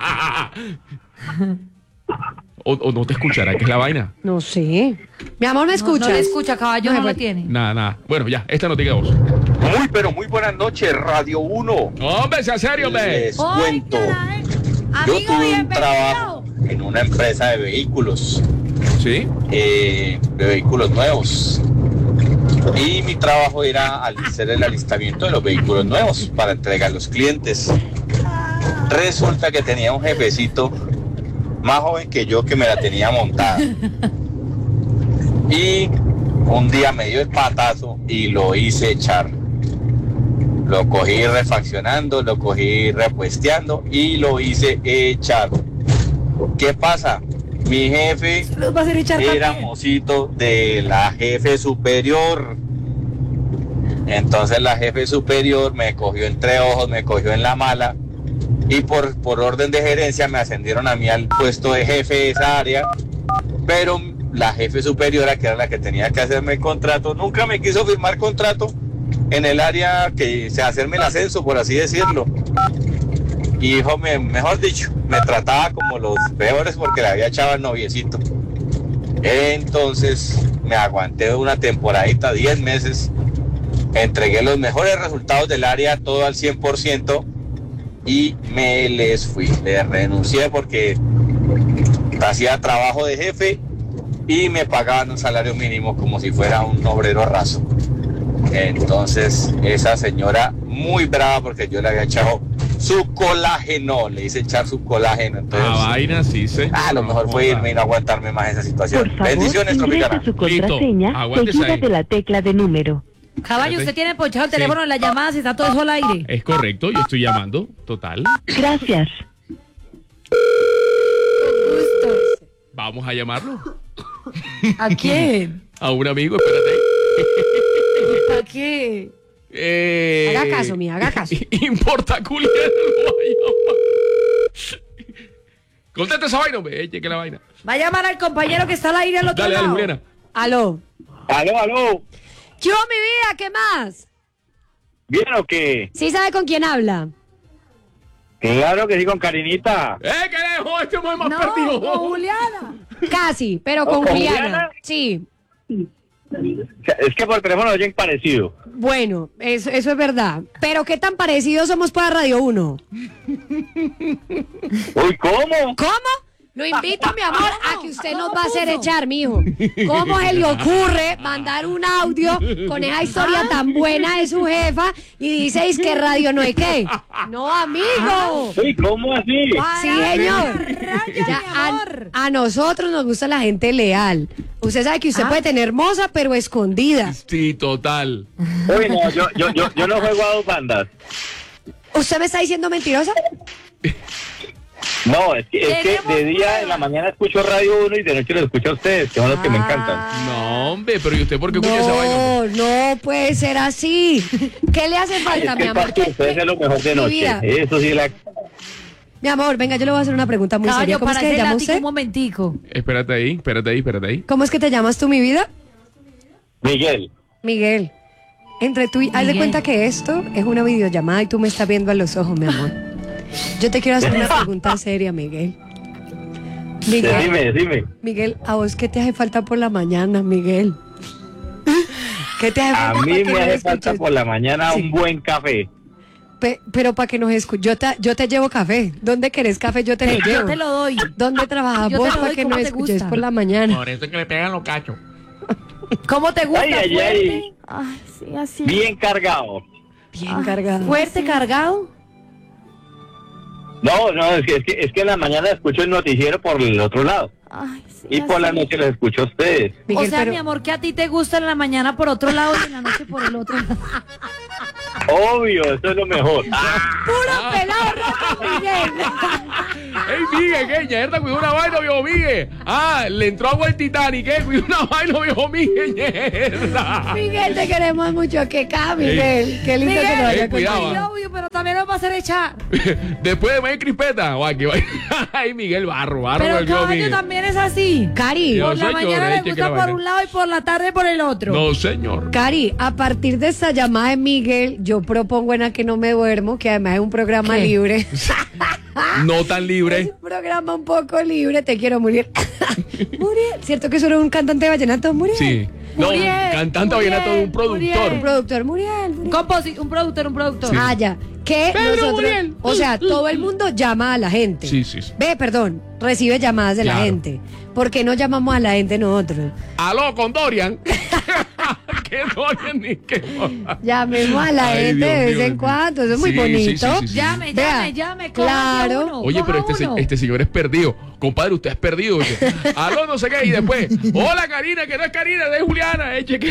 S2: o no te escuchará, ¿qué es la vaina?
S5: No sé. Mi amor, ¿me escuchas?
S3: No le escucha, caballo, no lo tiene.
S2: Nada. Bueno, ya, esta no diga vos.
S13: Muy buenas noches, Radio 1.
S2: Hombre, sea serio, hombre.
S13: Les cuento. Yo tuve un trabajo en una empresa de vehículos.
S2: ¿Sí?
S13: De vehículos nuevos. Y mi trabajo era hacer el alistamiento de los vehículos nuevos para entregar a los clientes. Resulta que tenía un jefecito más joven que yo que me la tenía montada. Y un día me dio el patazo y lo hice echar. Lo cogí refaccionando, lo cogí repuesteando y lo hice echar. ¿Qué pasa? Mi jefe era mocito de la jefe superior. Entonces la jefe superior me cogió entre ojos, me cogió en la mala y por orden de gerencia me ascendieron a mí al puesto de jefe de esa área, pero la jefe superiora, que era la que tenía que hacerme el contrato, nunca me quiso firmar contrato en el área que hacerme el ascenso, por así decirlo. Y hijo, mejor dicho, me trataba como los peores porque le había echado al noviecito. Entonces me aguanté una temporadita, 10 meses, entregué los mejores resultados del área, todo al 100%, y me les fui. Le renuncié porque hacía trabajo de jefe y me pagaban un salario mínimo como si fuera un obrero raso. Entonces esa señora muy brava porque yo le había echado su colágeno, le hice echar su colágeno. Entonces,
S2: vaina, sí, señor.
S13: Lo mejor fue irme y no aguantarme más esa situación.
S14: Por favor,
S13: bendiciones, Tropicana.
S14: Su contraseña seguida de la tecla de número.
S3: Caballo, usted tiene ponchado el teléfono en las llamadas y está todo eso al aire.
S2: Es correcto, yo estoy llamando, total.
S14: Gracias.
S2: Vamos a llamarlo.
S3: ¿A quién?
S2: A un amigo, espérate.
S3: ¿A qué?
S5: Haga caso, mía, haga caso.
S2: Importa, Julián, lo va a llamar. Contesta esa vaina, hombre, cheque la vaina.
S3: Va a llamar al compañero que está al aire al otro lado.
S2: Dale, Juliana.
S5: Aló.
S13: Aló.
S5: ¿Qué hubo, mi vida? ¿Qué más?
S13: ¿Bien o qué?
S5: ¿Sí sabe con quién habla?
S13: Claro que sí, con Karinita.
S2: ¿Qué dejó este muy más
S3: No,
S2: perdido?
S3: con Juliana.
S5: Casi, pero con Juliana. Sí.
S13: Es que por teléfono oyen parecido.
S5: Bueno, eso es verdad. Pero ¿qué tan parecidos somos para Radio 1?
S13: Uy, ¿cómo?
S5: ¿Cómo? Lo invito, mi amor, a que usted nos va a hacer echar, mijo. ¿Cómo se le ocurre mandar un audio con esa historia tan buena de su jefa y diceis que radio no es qué? No, amigo.
S13: Uy, ¿cómo así?
S5: Sí, señor. Ya, a nosotros nos gusta la gente leal. Usted sabe que usted puede tener moza, pero escondida.
S2: Sí, total.
S13: Uy, no, yo no juego a dos bandas.
S5: ¿Usted me está diciendo mentirosa?
S13: No, es que de día en la mañana escucho Radio 1 y de noche lo escucho a ustedes, que son los que me encantan.
S2: No, hombre, pero ¿y usted por qué escucha esa vaina?
S5: No puede ser así. ¿Qué le hace falta, mi amor?
S13: Ustedes es lo mejor de noche. Eso sí
S5: Mi amor, venga, yo le voy a hacer una pregunta muy seria. ¿Cómo es que te llama usted?
S3: Un momentico.
S2: Espérate ahí.
S5: ¿Cómo es que te llamas tú, mi vida?
S13: Miguel.
S5: Entre tú y... Haz de cuenta que esto es una videollamada y tú me estás viendo a los ojos, mi amor. Yo te quiero hacer una pregunta seria, Miguel.
S13: Dime.
S5: Miguel, ¿a vos qué te hace falta por la mañana, Miguel? ¿Qué te hace falta?
S13: A mí me hace falta por la mañana un buen café.
S5: Pero para que nos escuches, yo te llevo café. ¿Dónde querés café? Yo te lo llevo.
S3: Yo te lo doy.
S5: ¿Dónde trabajas vos para que nos escuches por la mañana?
S2: Por eso es que le pegan los cachos.
S3: ¿Cómo te gusta?
S13: Ay.
S3: Ay, sí, así.
S13: Bien cargado.
S3: ¿Fuerte, cargado?
S13: No, es que en la mañana escucho el noticiero por el otro lado.
S3: Ay, sí,
S13: y por la noche los escucho a ustedes.
S3: Miguel, o sea, mi amor, que a ti te gusta en la mañana por otro lado y en la noche por el otro lado.
S13: Obvio, eso es lo mejor.
S5: ¡Puro pelado roto, Miguel!
S2: ¡Ey, Miguel, que ya cuidó una vaina, viejo Miguel! Le entró agua el Titanic, cuidó una vaina, viejo Miguel, mierda.
S5: Miguel, te queremos mucho, que acá, Miguel. Qué lindo que nos haya
S3: cuidado. Obvio, pero también nos va a hacer echar.
S2: Después de May Crispeta, ay, Miguel, barro,
S3: pero
S2: el viejo
S3: Miguel también es así.
S5: Cari,
S3: por la mañana le gusta por un lado y por la tarde por el otro.
S2: No, señor.
S5: Cari, a partir de esta llamada de Miguel, yo propongo en A que no me duermo, que además es un programa libre.
S2: No tan libre.
S5: Es un programa un poco libre, te quiero, Muriel. Muriel, ¿cierto que solo un cantante de vallenato, Muriel?
S2: Sí. No,
S3: Muriel,
S2: cantante vallenato de un productor.
S5: Un productor, Muriel.
S3: Un productor.
S5: Sí. Ah, ya. Que
S3: Pedro
S5: nosotros,
S3: Muriel.
S5: O sea, todo el mundo llama a la gente.
S2: Sí.
S5: Recibe llamadas de la gente. ¿Por qué no llamamos a la gente nosotros?
S2: Aló, con Dorian. que doña, ni que no.
S5: Llamemos a la
S2: Ay,
S5: gente
S2: Dios
S5: de vez
S2: mío.
S5: en cuando, eso es muy
S2: Sí,
S5: bonito.
S2: sí.
S3: Llame,
S5: Vea,
S3: claro.
S5: uno.
S2: Oye, pero este señor es perdido. Compadre, usted es perdido. Oye. Aló, no sé qué. Y después, hola, Karina, que no es Karina, es Juliana.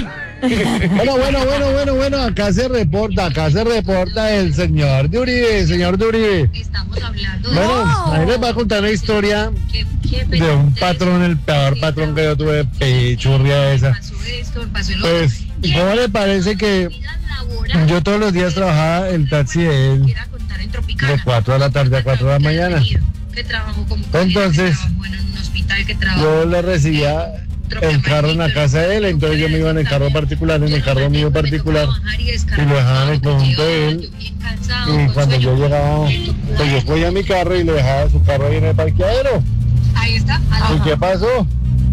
S15: Bueno, acá se reporta el señor de Uribe.
S14: Estamos hablando
S15: Bueno, ahí les va a contar una historia de un patrón, el peor patrón que yo tuve, pichurria esa. Pues, ¿cómo le parece que yo todos los días trabajaba el taxi de él de 4 de la tarde a 4 de la mañana? Entonces, yo le recibía el carro en la casa de él, entonces yo me iba en el carro particular, en el carro mío particular, y lo dejaba en el conjunto de él. Y cuando yo llegaba, pues yo cogía mi carro y le dejaba su carro ahí en el parqueadero.
S14: Ahí está.
S15: ¿Y qué pasó?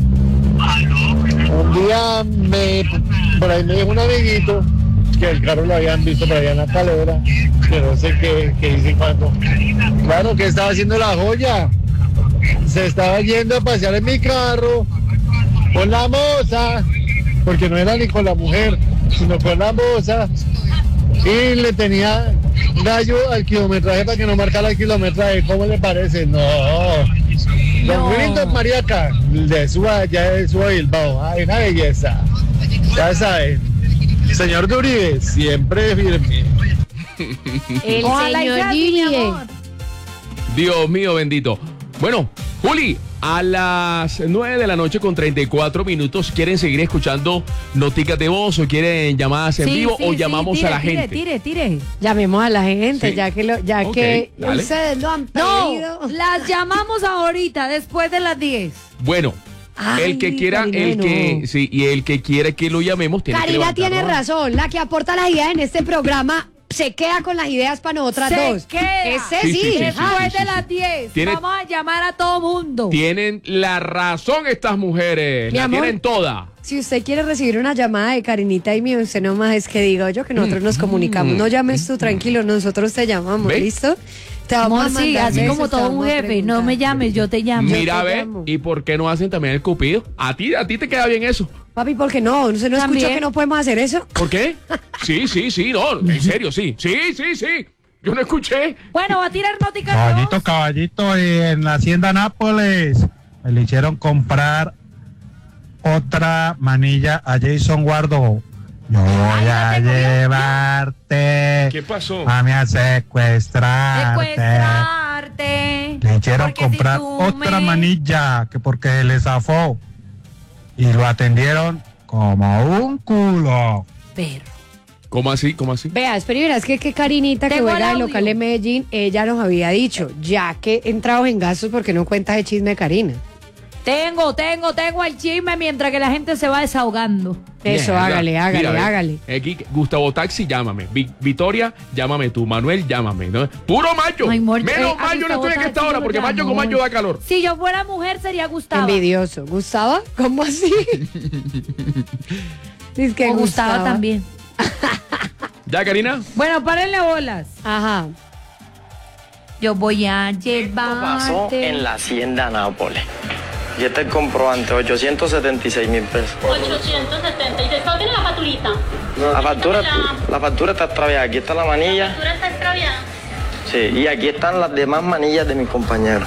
S15: Un día por ahí me dijo un amiguito que el carro lo habían visto por allá en la calera, que no sé qué hice cuando. Claro, que estaba haciendo la joya. Se estaba yendo a pasear en mi carro con la moza, porque no era ni con la mujer, sino con la moza, y le tenía gallo al kilometraje para que no marcara el kilometraje. ¿Cómo le parece? No. Don Grinton Mariaca, de Suba Bilbao. Ay, una belleza. Ya saben. Señor de Uribe, siempre firme.
S5: El
S3: Ojalá
S5: señor
S3: y sea así, mi
S5: Uribe.
S3: amor.
S2: Dios mío bendito. Bueno, Juli, a las 9 de la noche con 34 minutos, ¿quieren seguir escuchando noticas de voz o quieren llamadas en vivo o llamamos a la gente?
S3: Tire.
S5: Llamemos a la gente,
S2: Sí.
S5: ya
S2: Ok,
S5: que
S2: dale.
S5: ustedes lo han pedido.
S3: No, las llamamos ahorita, después de las 10.
S2: Bueno,
S5: Ay,
S2: el que quiera,
S5: Karina,
S2: y el que quiere que lo llamemos tiene que
S5: Karina
S2: levantar
S5: tiene
S2: la mano.
S5: razón, la que aporta las ideas en este programa se queda con las ideas para nosotras dos.
S3: Queda.
S5: Ese
S2: Sí,
S5: sí.
S2: sí, sí,
S3: Después
S2: sí.
S3: de las 10,
S2: Tiene-
S3: vamos a llamar a todo mundo.
S2: Tienen la razón estas mujeres,
S5: Mi
S2: la
S5: amor.
S2: tienen toda.
S5: Si usted quiere recibir una llamada de Karinita y mío, usted nomás es que diga yo que nosotros nos comunicamos. No llames tú, tranquilo, nosotros te llamamos,
S2: ¿Ve?
S5: ¿listo? Te vamos a
S3: Amor, sí,
S5: mandar
S3: así
S5: besos,
S3: como
S5: te
S3: todo
S5: vamos
S3: un
S5: a
S3: jefe.
S5: preguntar.
S3: No me llames, yo te llamo.
S2: Mira,
S5: te
S2: ve,
S5: llamo.
S2: ¿y por qué no hacen también el cupido? A ti te queda bien eso.
S5: Papi, ¿por qué no? ¿Usted no
S3: También.
S5: escuchó que no podemos hacer eso?
S2: ¿Por qué? Sí, no, en serio, sí. Yo no escuché.
S3: Bueno, va a tirar noticas de voz.
S15: Caballito, en la hacienda Nápoles me le hicieron comprar otra manilla a Jason Guardo. Yo voy a llevarte
S2: ¿Qué pasó?
S15: mami a secuestrarte.
S3: Secuestrarte.
S15: Le hicieron
S3: Porque si
S15: comprar
S3: tú
S15: otra
S3: me-
S15: manilla que porque le zafó y lo atendieron como un culo.
S3: Perro.
S2: ¿Cómo así?
S5: Vea, espera y verás que Karinita, que
S3: Tengo el
S5: juega en
S3: audio.
S5: local de Medellín, ella nos había dicho, ya que entramos en gastos, porque no cuentas el chisme de Karina.
S3: Tengo el chisme mientras que la gente se va desahogando.
S5: Eso,
S2: Mierda.
S5: hágale.
S2: Mira, ve,
S5: hágale.
S2: Aquí, Gustavo Taxi, llámame. Victoria, llámame tú. Manuel, llámame. ¿No? Puro macho.
S3: Ay, amor,
S2: Menos
S3: a
S2: macho no
S3: Gustavo
S2: estoy en esta
S3: Taxi
S2: hora
S3: yo lo
S2: porque macho
S3: llamo.
S2: con macho da calor.
S3: Si yo fuera mujer sería Gustavo.
S5: Envidioso. ¿Gustava? ¿Cómo así? Es que
S3: O Gustavo también.
S2: ¿Ya, Karina?
S3: Bueno, párenle bolas.
S5: Ajá.
S3: Yo voy a
S16: Pasó
S3: llevarte.
S16: en la hacienda Nápoles. Y este es el comprobante, 876.000 pesos.
S17: 876. ¿Cuál tiene la facturita?
S16: La factura está extraviada. Aquí está la
S17: La
S16: manilla.
S17: factura está extraviada.
S16: Sí, y aquí están las demás manillas de mis compañeros.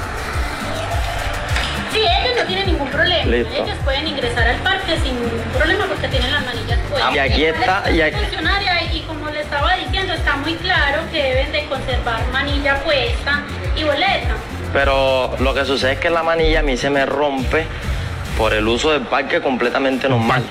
S17: Sí, ellos no tienen ningún problema.
S16: Listo.
S17: Ellos pueden ingresar al parque sin ningún problema porque tienen las manillas puestas.
S16: Y aquí está, y aquí-
S17: Funcionaria, y como le estaba diciendo, está muy claro que deben de conservar manilla puesta y boleta.
S16: Pero lo que sucede es que la manilla a mí se me rompe por el uso del parque completamente normal.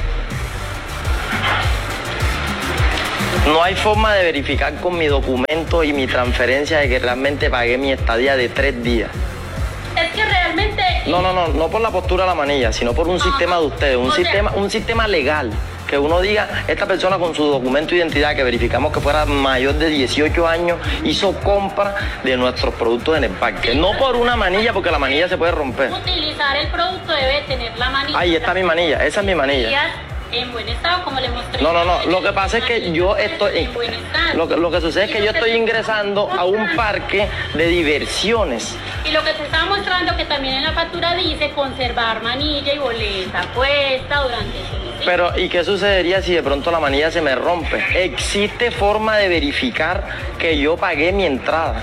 S16: No hay forma de verificar con mi documento y mi transferencia de que realmente pagué mi estadía de 3 días.
S17: Es que realmente...
S16: No por la postura de la manilla, sino por un sistema de ustedes, un sistema legal. Que uno diga, esta persona con su documento de identidad, que verificamos que fuera mayor de 18 años, hizo compra de nuestros productos en el parque. No por una manilla, porque la manilla se puede romper.
S17: Utilizar el producto debe tener la manilla.
S16: Ahí está mi manilla, esa es mi manilla.
S17: En buen estado, como le mostré.
S16: No, lo que pasa es que yo estoy... Lo que sucede es que yo estoy ingresando a un parque de diversiones.
S17: Y lo que te estaba mostrando que también en la factura dice conservar manilla y boleta puesta durante el servicio
S16: Pero, ¿y qué sucedería si de pronto la manilla se me rompe? ¿Existe forma de verificar que yo pagué mi entrada?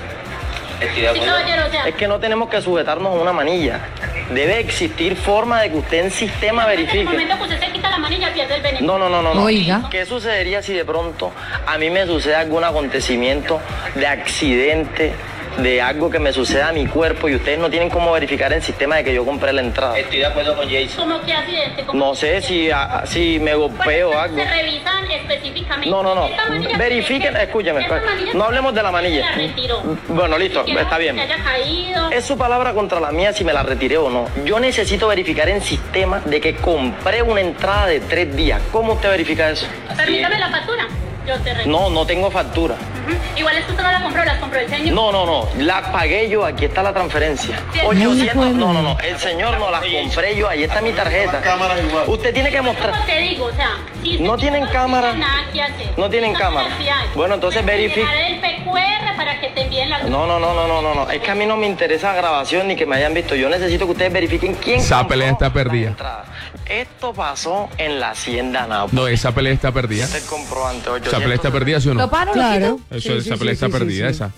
S16: Es que no tenemos que sujetarnos a una manilla. Debe existir forma de que usted en sistema verifique.
S17: En el momento que usted se quita la manilla, pierde el beneficio.
S16: No.
S3: Oiga.
S16: ¿Qué sucedería si de pronto a mí me sucede algún acontecimiento de accidente, de algo que me suceda a mi cuerpo y ustedes no tienen cómo verificar en sistema de que yo compré la entrada?
S13: Estoy de acuerdo con Jason.
S17: ¿Cómo qué accidente?
S16: No sé si me golpeo o algo.
S17: Se revisan específicamente.
S16: No. Verifiquen, escúchame. No hablemos de la manilla.
S17: La retiró.
S16: Bueno, listo, está bien.
S17: Que haya caído.
S16: Es su palabra contra la mía si me la retiré o no. Yo necesito verificar en sistema de que compré una entrada de 3 días. ¿Cómo usted verifica eso?
S17: Permítame la factura. Yo te reviso.
S16: No tengo factura.
S17: Igual es que usted no la compró, las compró el señor.
S16: No, la pagué yo, aquí está la transferencia. 800, no, el señor no las compré yo, ahí está mi tarjeta. Usted tiene que mostrar.
S17: Como te digo, o sea, si
S16: no tienen cámara.
S17: Nada que hacer.
S16: No tienen cámara. Bueno, entonces verifique.
S17: El PQR para que te envíen la.
S16: No, es que a mí no me interesa grabación ni que me hayan visto. Yo necesito que ustedes verifiquen quién.
S2: Esa pelea está perdida.
S16: Esto pasó en la Hacienda Nápoles.
S2: No, esa pelea está perdida.
S16: Este es el comprobante.
S2: Esa pelea está perdida, ¿sí o no?
S3: ¿Lo paro?
S5: Claro.
S2: Esa pelea está perdida, esa.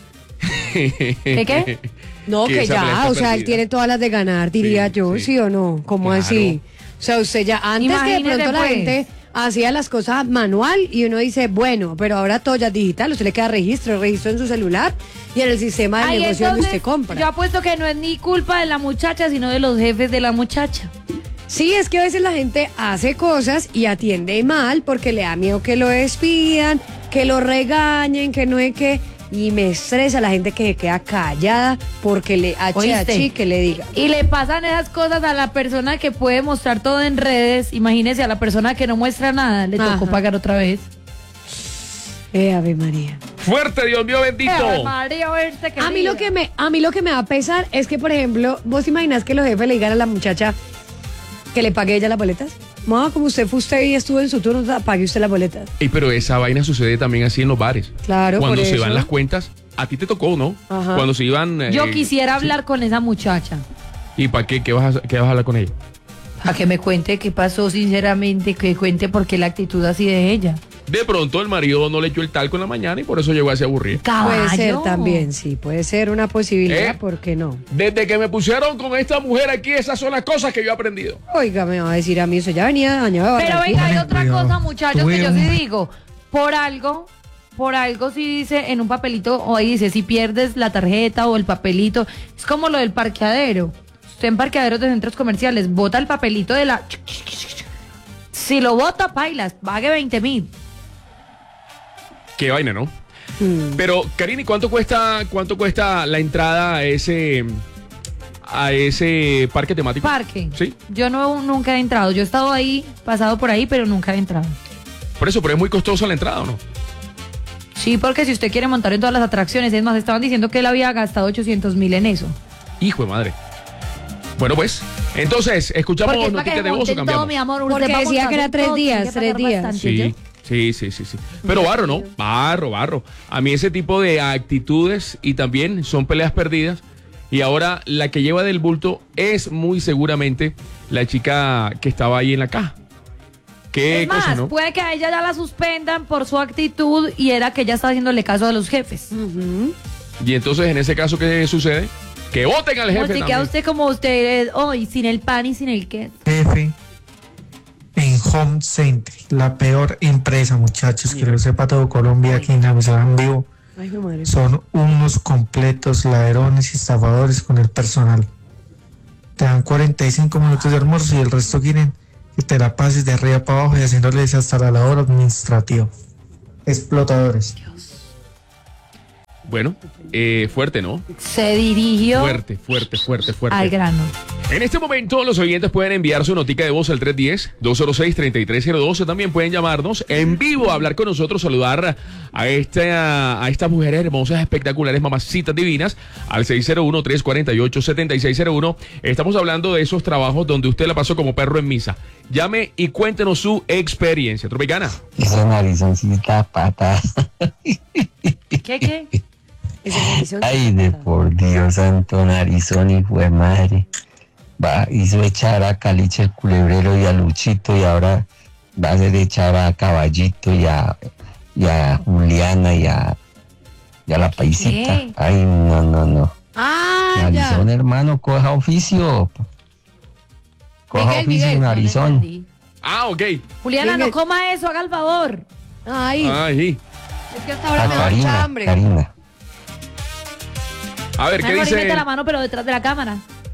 S3: ¿Qué?
S5: No, que ya, o sea, él tiene todas las de ganar, diría yo, ¿sí o no? ¿Cómo así? O sea, usted ya, antes que de pronto la gente hacía las cosas manual y uno dice, bueno, pero ahora todo ya es digital, usted le queda registro en su celular y en el sistema de negocio donde usted compra.
S3: Yo apuesto que no es ni culpa de la muchacha, sino de los jefes de la muchacha.
S5: Sí, es que a veces la gente hace cosas y atiende mal porque le da miedo que lo despidan, que lo regañen, que no es que... Y me estresa la gente que se queda callada porque le HH que le diga.
S3: Y le pasan esas cosas a la persona que puede mostrar todo en redes. Imagínese a la persona que no muestra nada, le tocó pagar otra vez.
S5: Ave María.
S2: Fuerte, Dios mío bendito.
S3: Ave María,
S5: a mí lo que me va a pesar es que, por ejemplo, ¿vos imaginás que los jefes le digan a la muchacha que le pague ella las boletas? No, como usted y estuvo en su turno, pague usted las boletas.
S2: Pero esa vaina sucede también así en los bares.
S5: Claro,
S2: cuando
S5: por
S2: se
S5: eso
S2: van las cuentas, a ti te tocó, ¿no?
S5: Ajá.
S2: Cuando se iban...
S3: Yo quisiera hablar con esa muchacha.
S2: ¿Y para qué? ¿Qué vas a hablar con ella?
S3: A que me cuente qué pasó sinceramente, que cuente por qué la actitud así de ella.
S2: De pronto el marido no le echó el talco en la mañana y por eso llegó a ese aburrido.
S5: Puede ser también, sí, puede ser una posibilidad, ¿por qué no?
S2: Desde que me pusieron con esta mujer aquí, esas son las cosas que yo he aprendido.
S5: Oiga, me va a decir a mí, eso ya venía dañado.
S3: Pero venga, hay otra cosa, muchachos, que yo sí digo, por algo sí dice en un papelito, o ahí dice, si pierdes la tarjeta o el papelito, es como lo del parqueadero. Usted en parqueaderos de centros comerciales, bota el papelito de la... Si lo bota, pailas, pague 20,000.
S2: Qué vaina, ¿no? Pero, Karine, ¿cuánto cuesta la entrada a ese parque temático?
S3: Parque.
S2: Sí.
S3: Yo nunca he entrado. Yo he estado ahí, pasado por ahí, pero nunca he entrado.
S2: Por eso, pero es muy costosa la entrada, ¿o no?
S3: Sí, porque si usted quiere montar en todas las atracciones, es más, estaban diciendo que él había gastado 800,000 en eso.
S2: Hijo de madre. Bueno, pues, entonces, escuchamos noticias de voz o cambiamos.
S3: Todo, mi amor,
S5: porque decía que era 3 días, 3 días.
S2: Sí. Sí. Pero barro, ¿no? Barro. A mí ese tipo de actitudes y también son peleas perdidas. Y ahora la que lleva del bulto es muy seguramente la chica que estaba ahí en la caja. ¿Qué
S3: es más,
S2: cosa, no?
S3: Puede que a ella ya la suspendan por su actitud y era que ella estaba haciéndole caso a los jefes.
S2: Y entonces, en ese caso, ¿qué sucede? Que voten al jefe.
S3: Si queda usted como usted hoy, sin el pan y sin el queso.
S6: Jefe. En Home Center, la peor empresa, muchachos, que lo sepa todo Colombia, aquí en Amsterdam vivo. Son unos completos ladrones y estafadores con el personal. Te dan 45 minutos de almuerzo y el resto quieren que te la pases de arriba para abajo y haciéndoles hasta la labor administrativa. Explotadores.
S2: Bueno, fuerte, ¿no?
S3: Se dirigió
S2: fuerte
S3: al grano.
S2: En este momento los oyentes pueden enviar su notica de voz al 310-206-3302. También pueden llamarnos en vivo a hablar con nosotros, saludar a estas mujeres hermosas, espectaculares, mamacitas divinas, al 601-348-7601. Estamos hablando de esos trabajos donde usted la pasó como perro en misa. Llame y cuéntenos su experiencia. Tropicana.
S18: Esa narizoncita pata.
S3: ¿Qué?
S18: Ay, de por Dios santo, narizón, hijo de madre. Hizo echar a Caliche el culebrero y a Luchito y ahora va a ser echar a Caballito y a Juliana y a la paisita.
S3: ¿Qué?
S18: Ay, no.
S5: Ah,
S18: Narizón,
S5: ya.
S18: hermano, coja oficio. Coja oficio, Narizón.
S2: Ah, ok.
S3: Juliana, no coma eso, haga el favor.
S5: Ay,
S2: Ay.
S5: es que hasta ahora me da mucha hambre.
S18: Karina.
S2: A ver, ¿qué
S3: Mejor y
S2: dice?
S3: mete la mano, pero detrás de la cámara.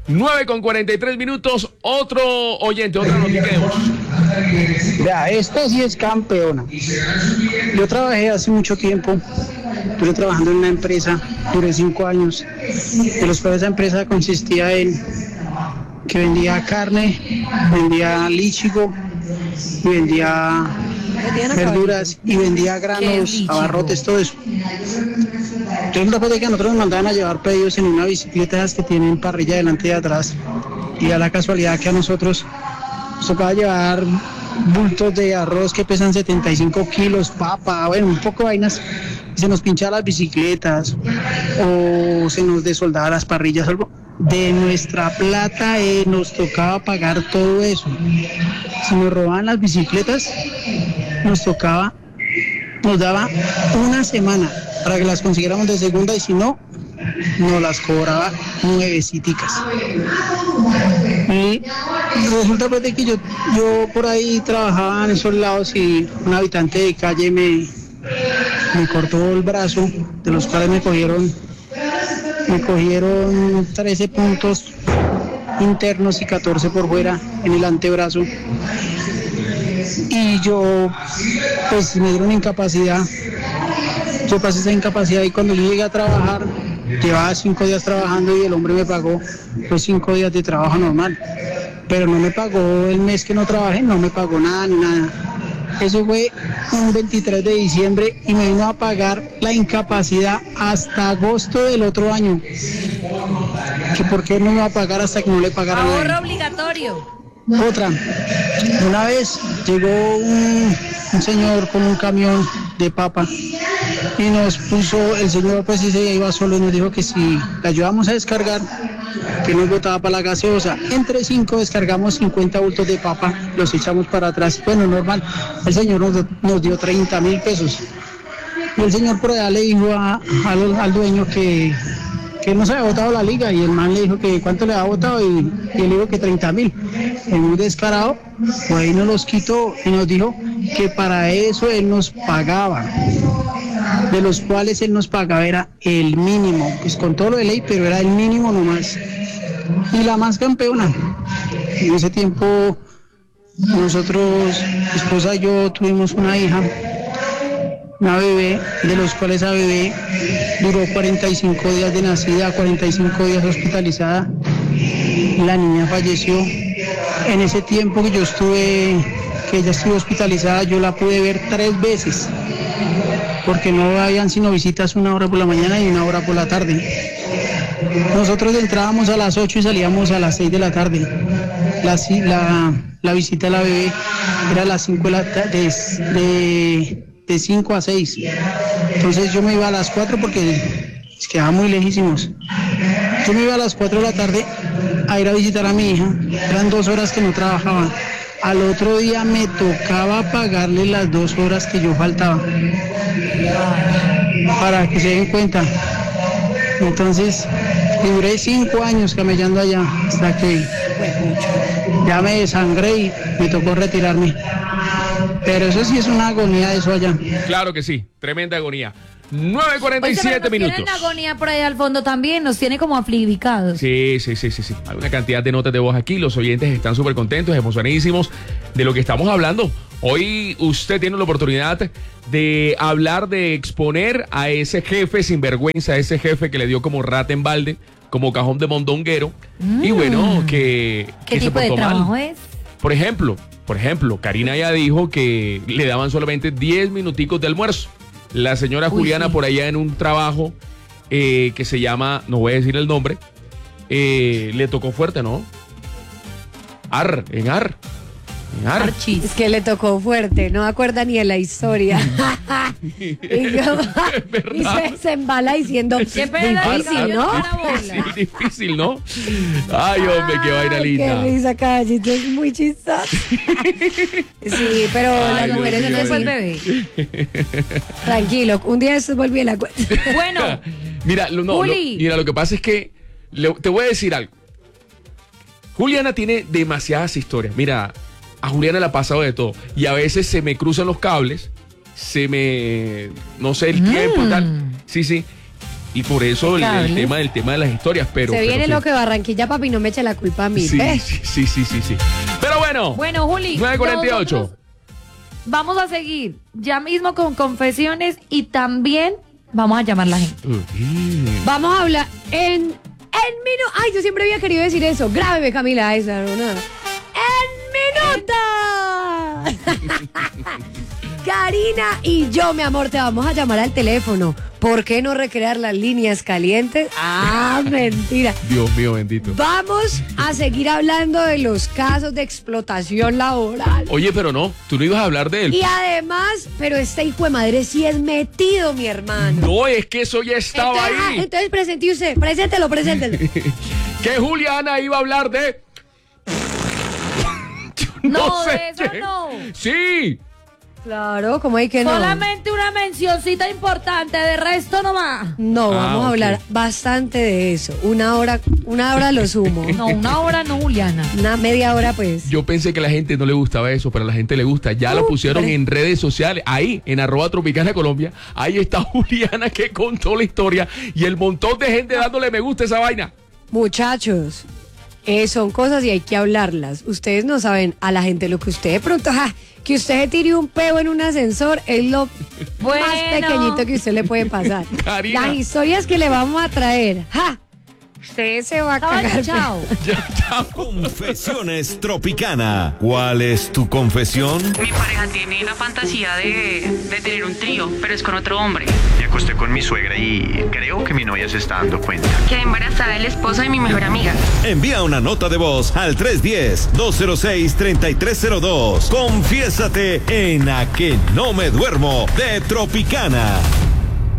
S2: 9:43. Otro oyente, otra noticia de voz.
S6: Vea, esta sí es campeona. Yo trabajé hace mucho tiempo, estuve trabajando en una empresa, duré 5 años, de los cuales esa empresa consistía en que vendía carne, vendía líchigo, y vendía verduras y vendía granos, abarrotes, todo eso. Entonces, después de que nosotros nos mandaban a llevar pedidos en una bicicleta que tienen parrilla delante y atrás, y a la casualidad que a nosotros nos tocaba llevar bultos de arroz que pesan 75 kilos, papa, bueno, un poco de vainas, y se nos pinchaban las bicicletas o se nos desoldaba las parrillas, algo. De nuestra plata nos tocaba pagar todo eso. Si nos robaban las bicicletas, nos daba una semana para que las consiguiéramos de segunda, y si no, nos las cobraba nueveciticas. Y resulta pues de que yo por ahí trabajaba en esos lados y un habitante de calle me cortó el brazo, de los cuales me cogieron 13 puntos internos y 14 por fuera en el antebrazo. Y yo, pues me dieron incapacidad. Yo pasé esa incapacidad y cuando yo llegué a trabajar, llevaba 5 días trabajando y el hombre me pagó pues 5 días de trabajo normal. Pero no me pagó el mes que no trabajé, no me pagó nada ni nada. Eso fue un 23 de diciembre y me vino a pagar la incapacidad hasta agosto del otro año. Que por qué no me iba a pagar hasta que no le pagara nada.
S3: Ahorro obligatorio.
S6: Otra, una vez llegó un señor con un camión de papa y nos puso, el señor pues sí se iba solo y nos dijo que si le ayudamos a descargar, que nos botaba para la gaseosa. Entre 5 descargamos 50 bultos de papa, los echamos para atrás. Bueno, normal, el señor nos dio 30.000 pesos. Y el señor por allá le dijo al dueño que no se había botado la liga, y el man le dijo que cuánto le había botado y él dijo que 30.000. El muy descarado, pues ahí nos los quitó y nos dijo que para eso él nos pagaba, de los cuales él nos pagaba era el mínimo, pues con todo lo de ley, pero era el mínimo nomás. Y la más campeona, en ese tiempo nosotros, mi esposa y yo, tuvimos una hija, una bebé, de los cuales esa bebé duró 45 días de nacida, 45 días hospitalizada. La niña falleció. En ese tiempo que ella estuvo hospitalizada, yo la pude ver 3 veces, porque no habían sino visitas 1 hora por la mañana y 1 hora por la tarde. Nosotros entrábamos a las 8 y salíamos a las 6 de la tarde. La visita de la bebé era a las 5 de la tarde, de 5 a 6. Entonces yo me iba a las 4 porque quedaba muy lejísimos. Yo me iba a las 4 de la tarde a ir a visitar a mi hija. Eran 2 horas que no trabajaba. Al otro día me tocaba pagarle las 2 horas que yo faltaba, para que se den cuenta. Entonces duré 5 años camellando allá hasta que ya me desangré y me tocó retirarme. Pero eso sí es una agonía, eso allá.
S2: Claro que sí, tremenda agonía. 9:47 minutos.
S3: Tienen agonía por ahí al fondo también, nos tiene como afligicados.
S2: Sí. Hay una cantidad de notas de voz aquí. Los oyentes están súper contentos, emocionadísimos de lo que estamos hablando. Hoy usted tiene la oportunidad de hablar, de exponer a ese jefe sinvergüenza, a ese jefe que le dio como rata en balde, como cajón de mondonguero. Y bueno,
S3: ¿Qué tipo de trabajo es?
S2: Por ejemplo, Karina ya dijo que le daban solamente 10 minuticos de almuerzo. La señora Juliana, por allá en un trabajo que se llama, no voy a decir el nombre, le tocó fuerte, ¿no? En AR.
S3: Archis.
S5: Es que le tocó fuerte, no acuerda ni de la historia. y se embala diciendo,
S3: qué pena,
S5: difícil, ¿no?
S2: Difícil, ¿no? Ay, hombre, qué vaina linda.
S5: Qué risa, Caballito, es muy chistoso. Sí, pero las mujeres no
S3: fue el bebé.
S5: Tranquilo, un día eso volví a la cuenta.
S3: Bueno,
S2: mira, mira, lo que pasa es que te voy a decir algo. Juliana tiene demasiadas historias. Mira, a Juliana le ha pasado de todo. Y a veces se me cruzan los cables, no sé, el tiempo y tal. Sí. Y por eso el tema de las historias. Pero
S5: viene lo que Barranquilla, papi, no me eche la culpa a mí.
S2: Sí. Pero bueno.
S3: Bueno, Juli.
S2: 9:48.
S3: Vamos a seguir ya mismo con confesiones y también vamos a llamar a la gente.
S5: Vamos a hablar en minutos. Ay, yo siempre había querido decir eso. Grábeme, Camila, esa. ¿No? ¡En minutos! Karina y yo, mi amor, te vamos a llamar al teléfono. ¿Por qué no recrear las líneas calientes? Ah, mentira.
S2: Dios mío, bendito.
S5: Vamos a seguir hablando de los casos de explotación laboral.
S2: Oye, pero no, tú no ibas a hablar de él.
S5: Y además, pero este hijo de madre sí es metido, mi hermano.
S2: No, es que eso ya estaba ahí.
S5: Entonces presente usted, preséntelo.
S2: Que Juliana iba a hablar de...
S3: No sé de eso
S2: qué.
S3: no.
S2: Sí.
S5: Claro, ¿cómo hay que no?
S3: Solamente una mencioncita importante, de resto nomás.
S5: No, vamos a hablar bastante de eso. Una hora lo sumo.
S3: No, una hora no, Juliana.
S5: Una media hora, pues.
S2: Yo pensé que a la gente no le gustaba eso, pero a la gente le gusta. Ya lo pusieron en redes sociales, ahí, en @Tropicana Colombia. Ahí está Juliana que contó la historia y el montón de gente dándole me gusta a esa vaina.
S5: Muchachos, son cosas y hay que hablarlas. Ustedes no saben a la gente lo que usted de pronto... que usted se tire un peo en un ascensor es lo más pequeñito que usted le puede pasar.
S2: Karina.
S5: Las historias que le vamos a traer. Usted se va a cagar.
S3: Chao.
S1: Confesiones Tropicana. ¿Cuál es tu confesión?
S7: Mi pareja tiene la fantasía de tener un trío, pero es con otro hombre.
S8: Me acosté con mi suegra y creo que mi novia se está dando cuenta.
S7: Quedé embarazada del esposo de mi mejor amiga.
S1: Envía una nota de voz al 310-206-3302. Confiésate en A Que No Me Duermo de Tropicana.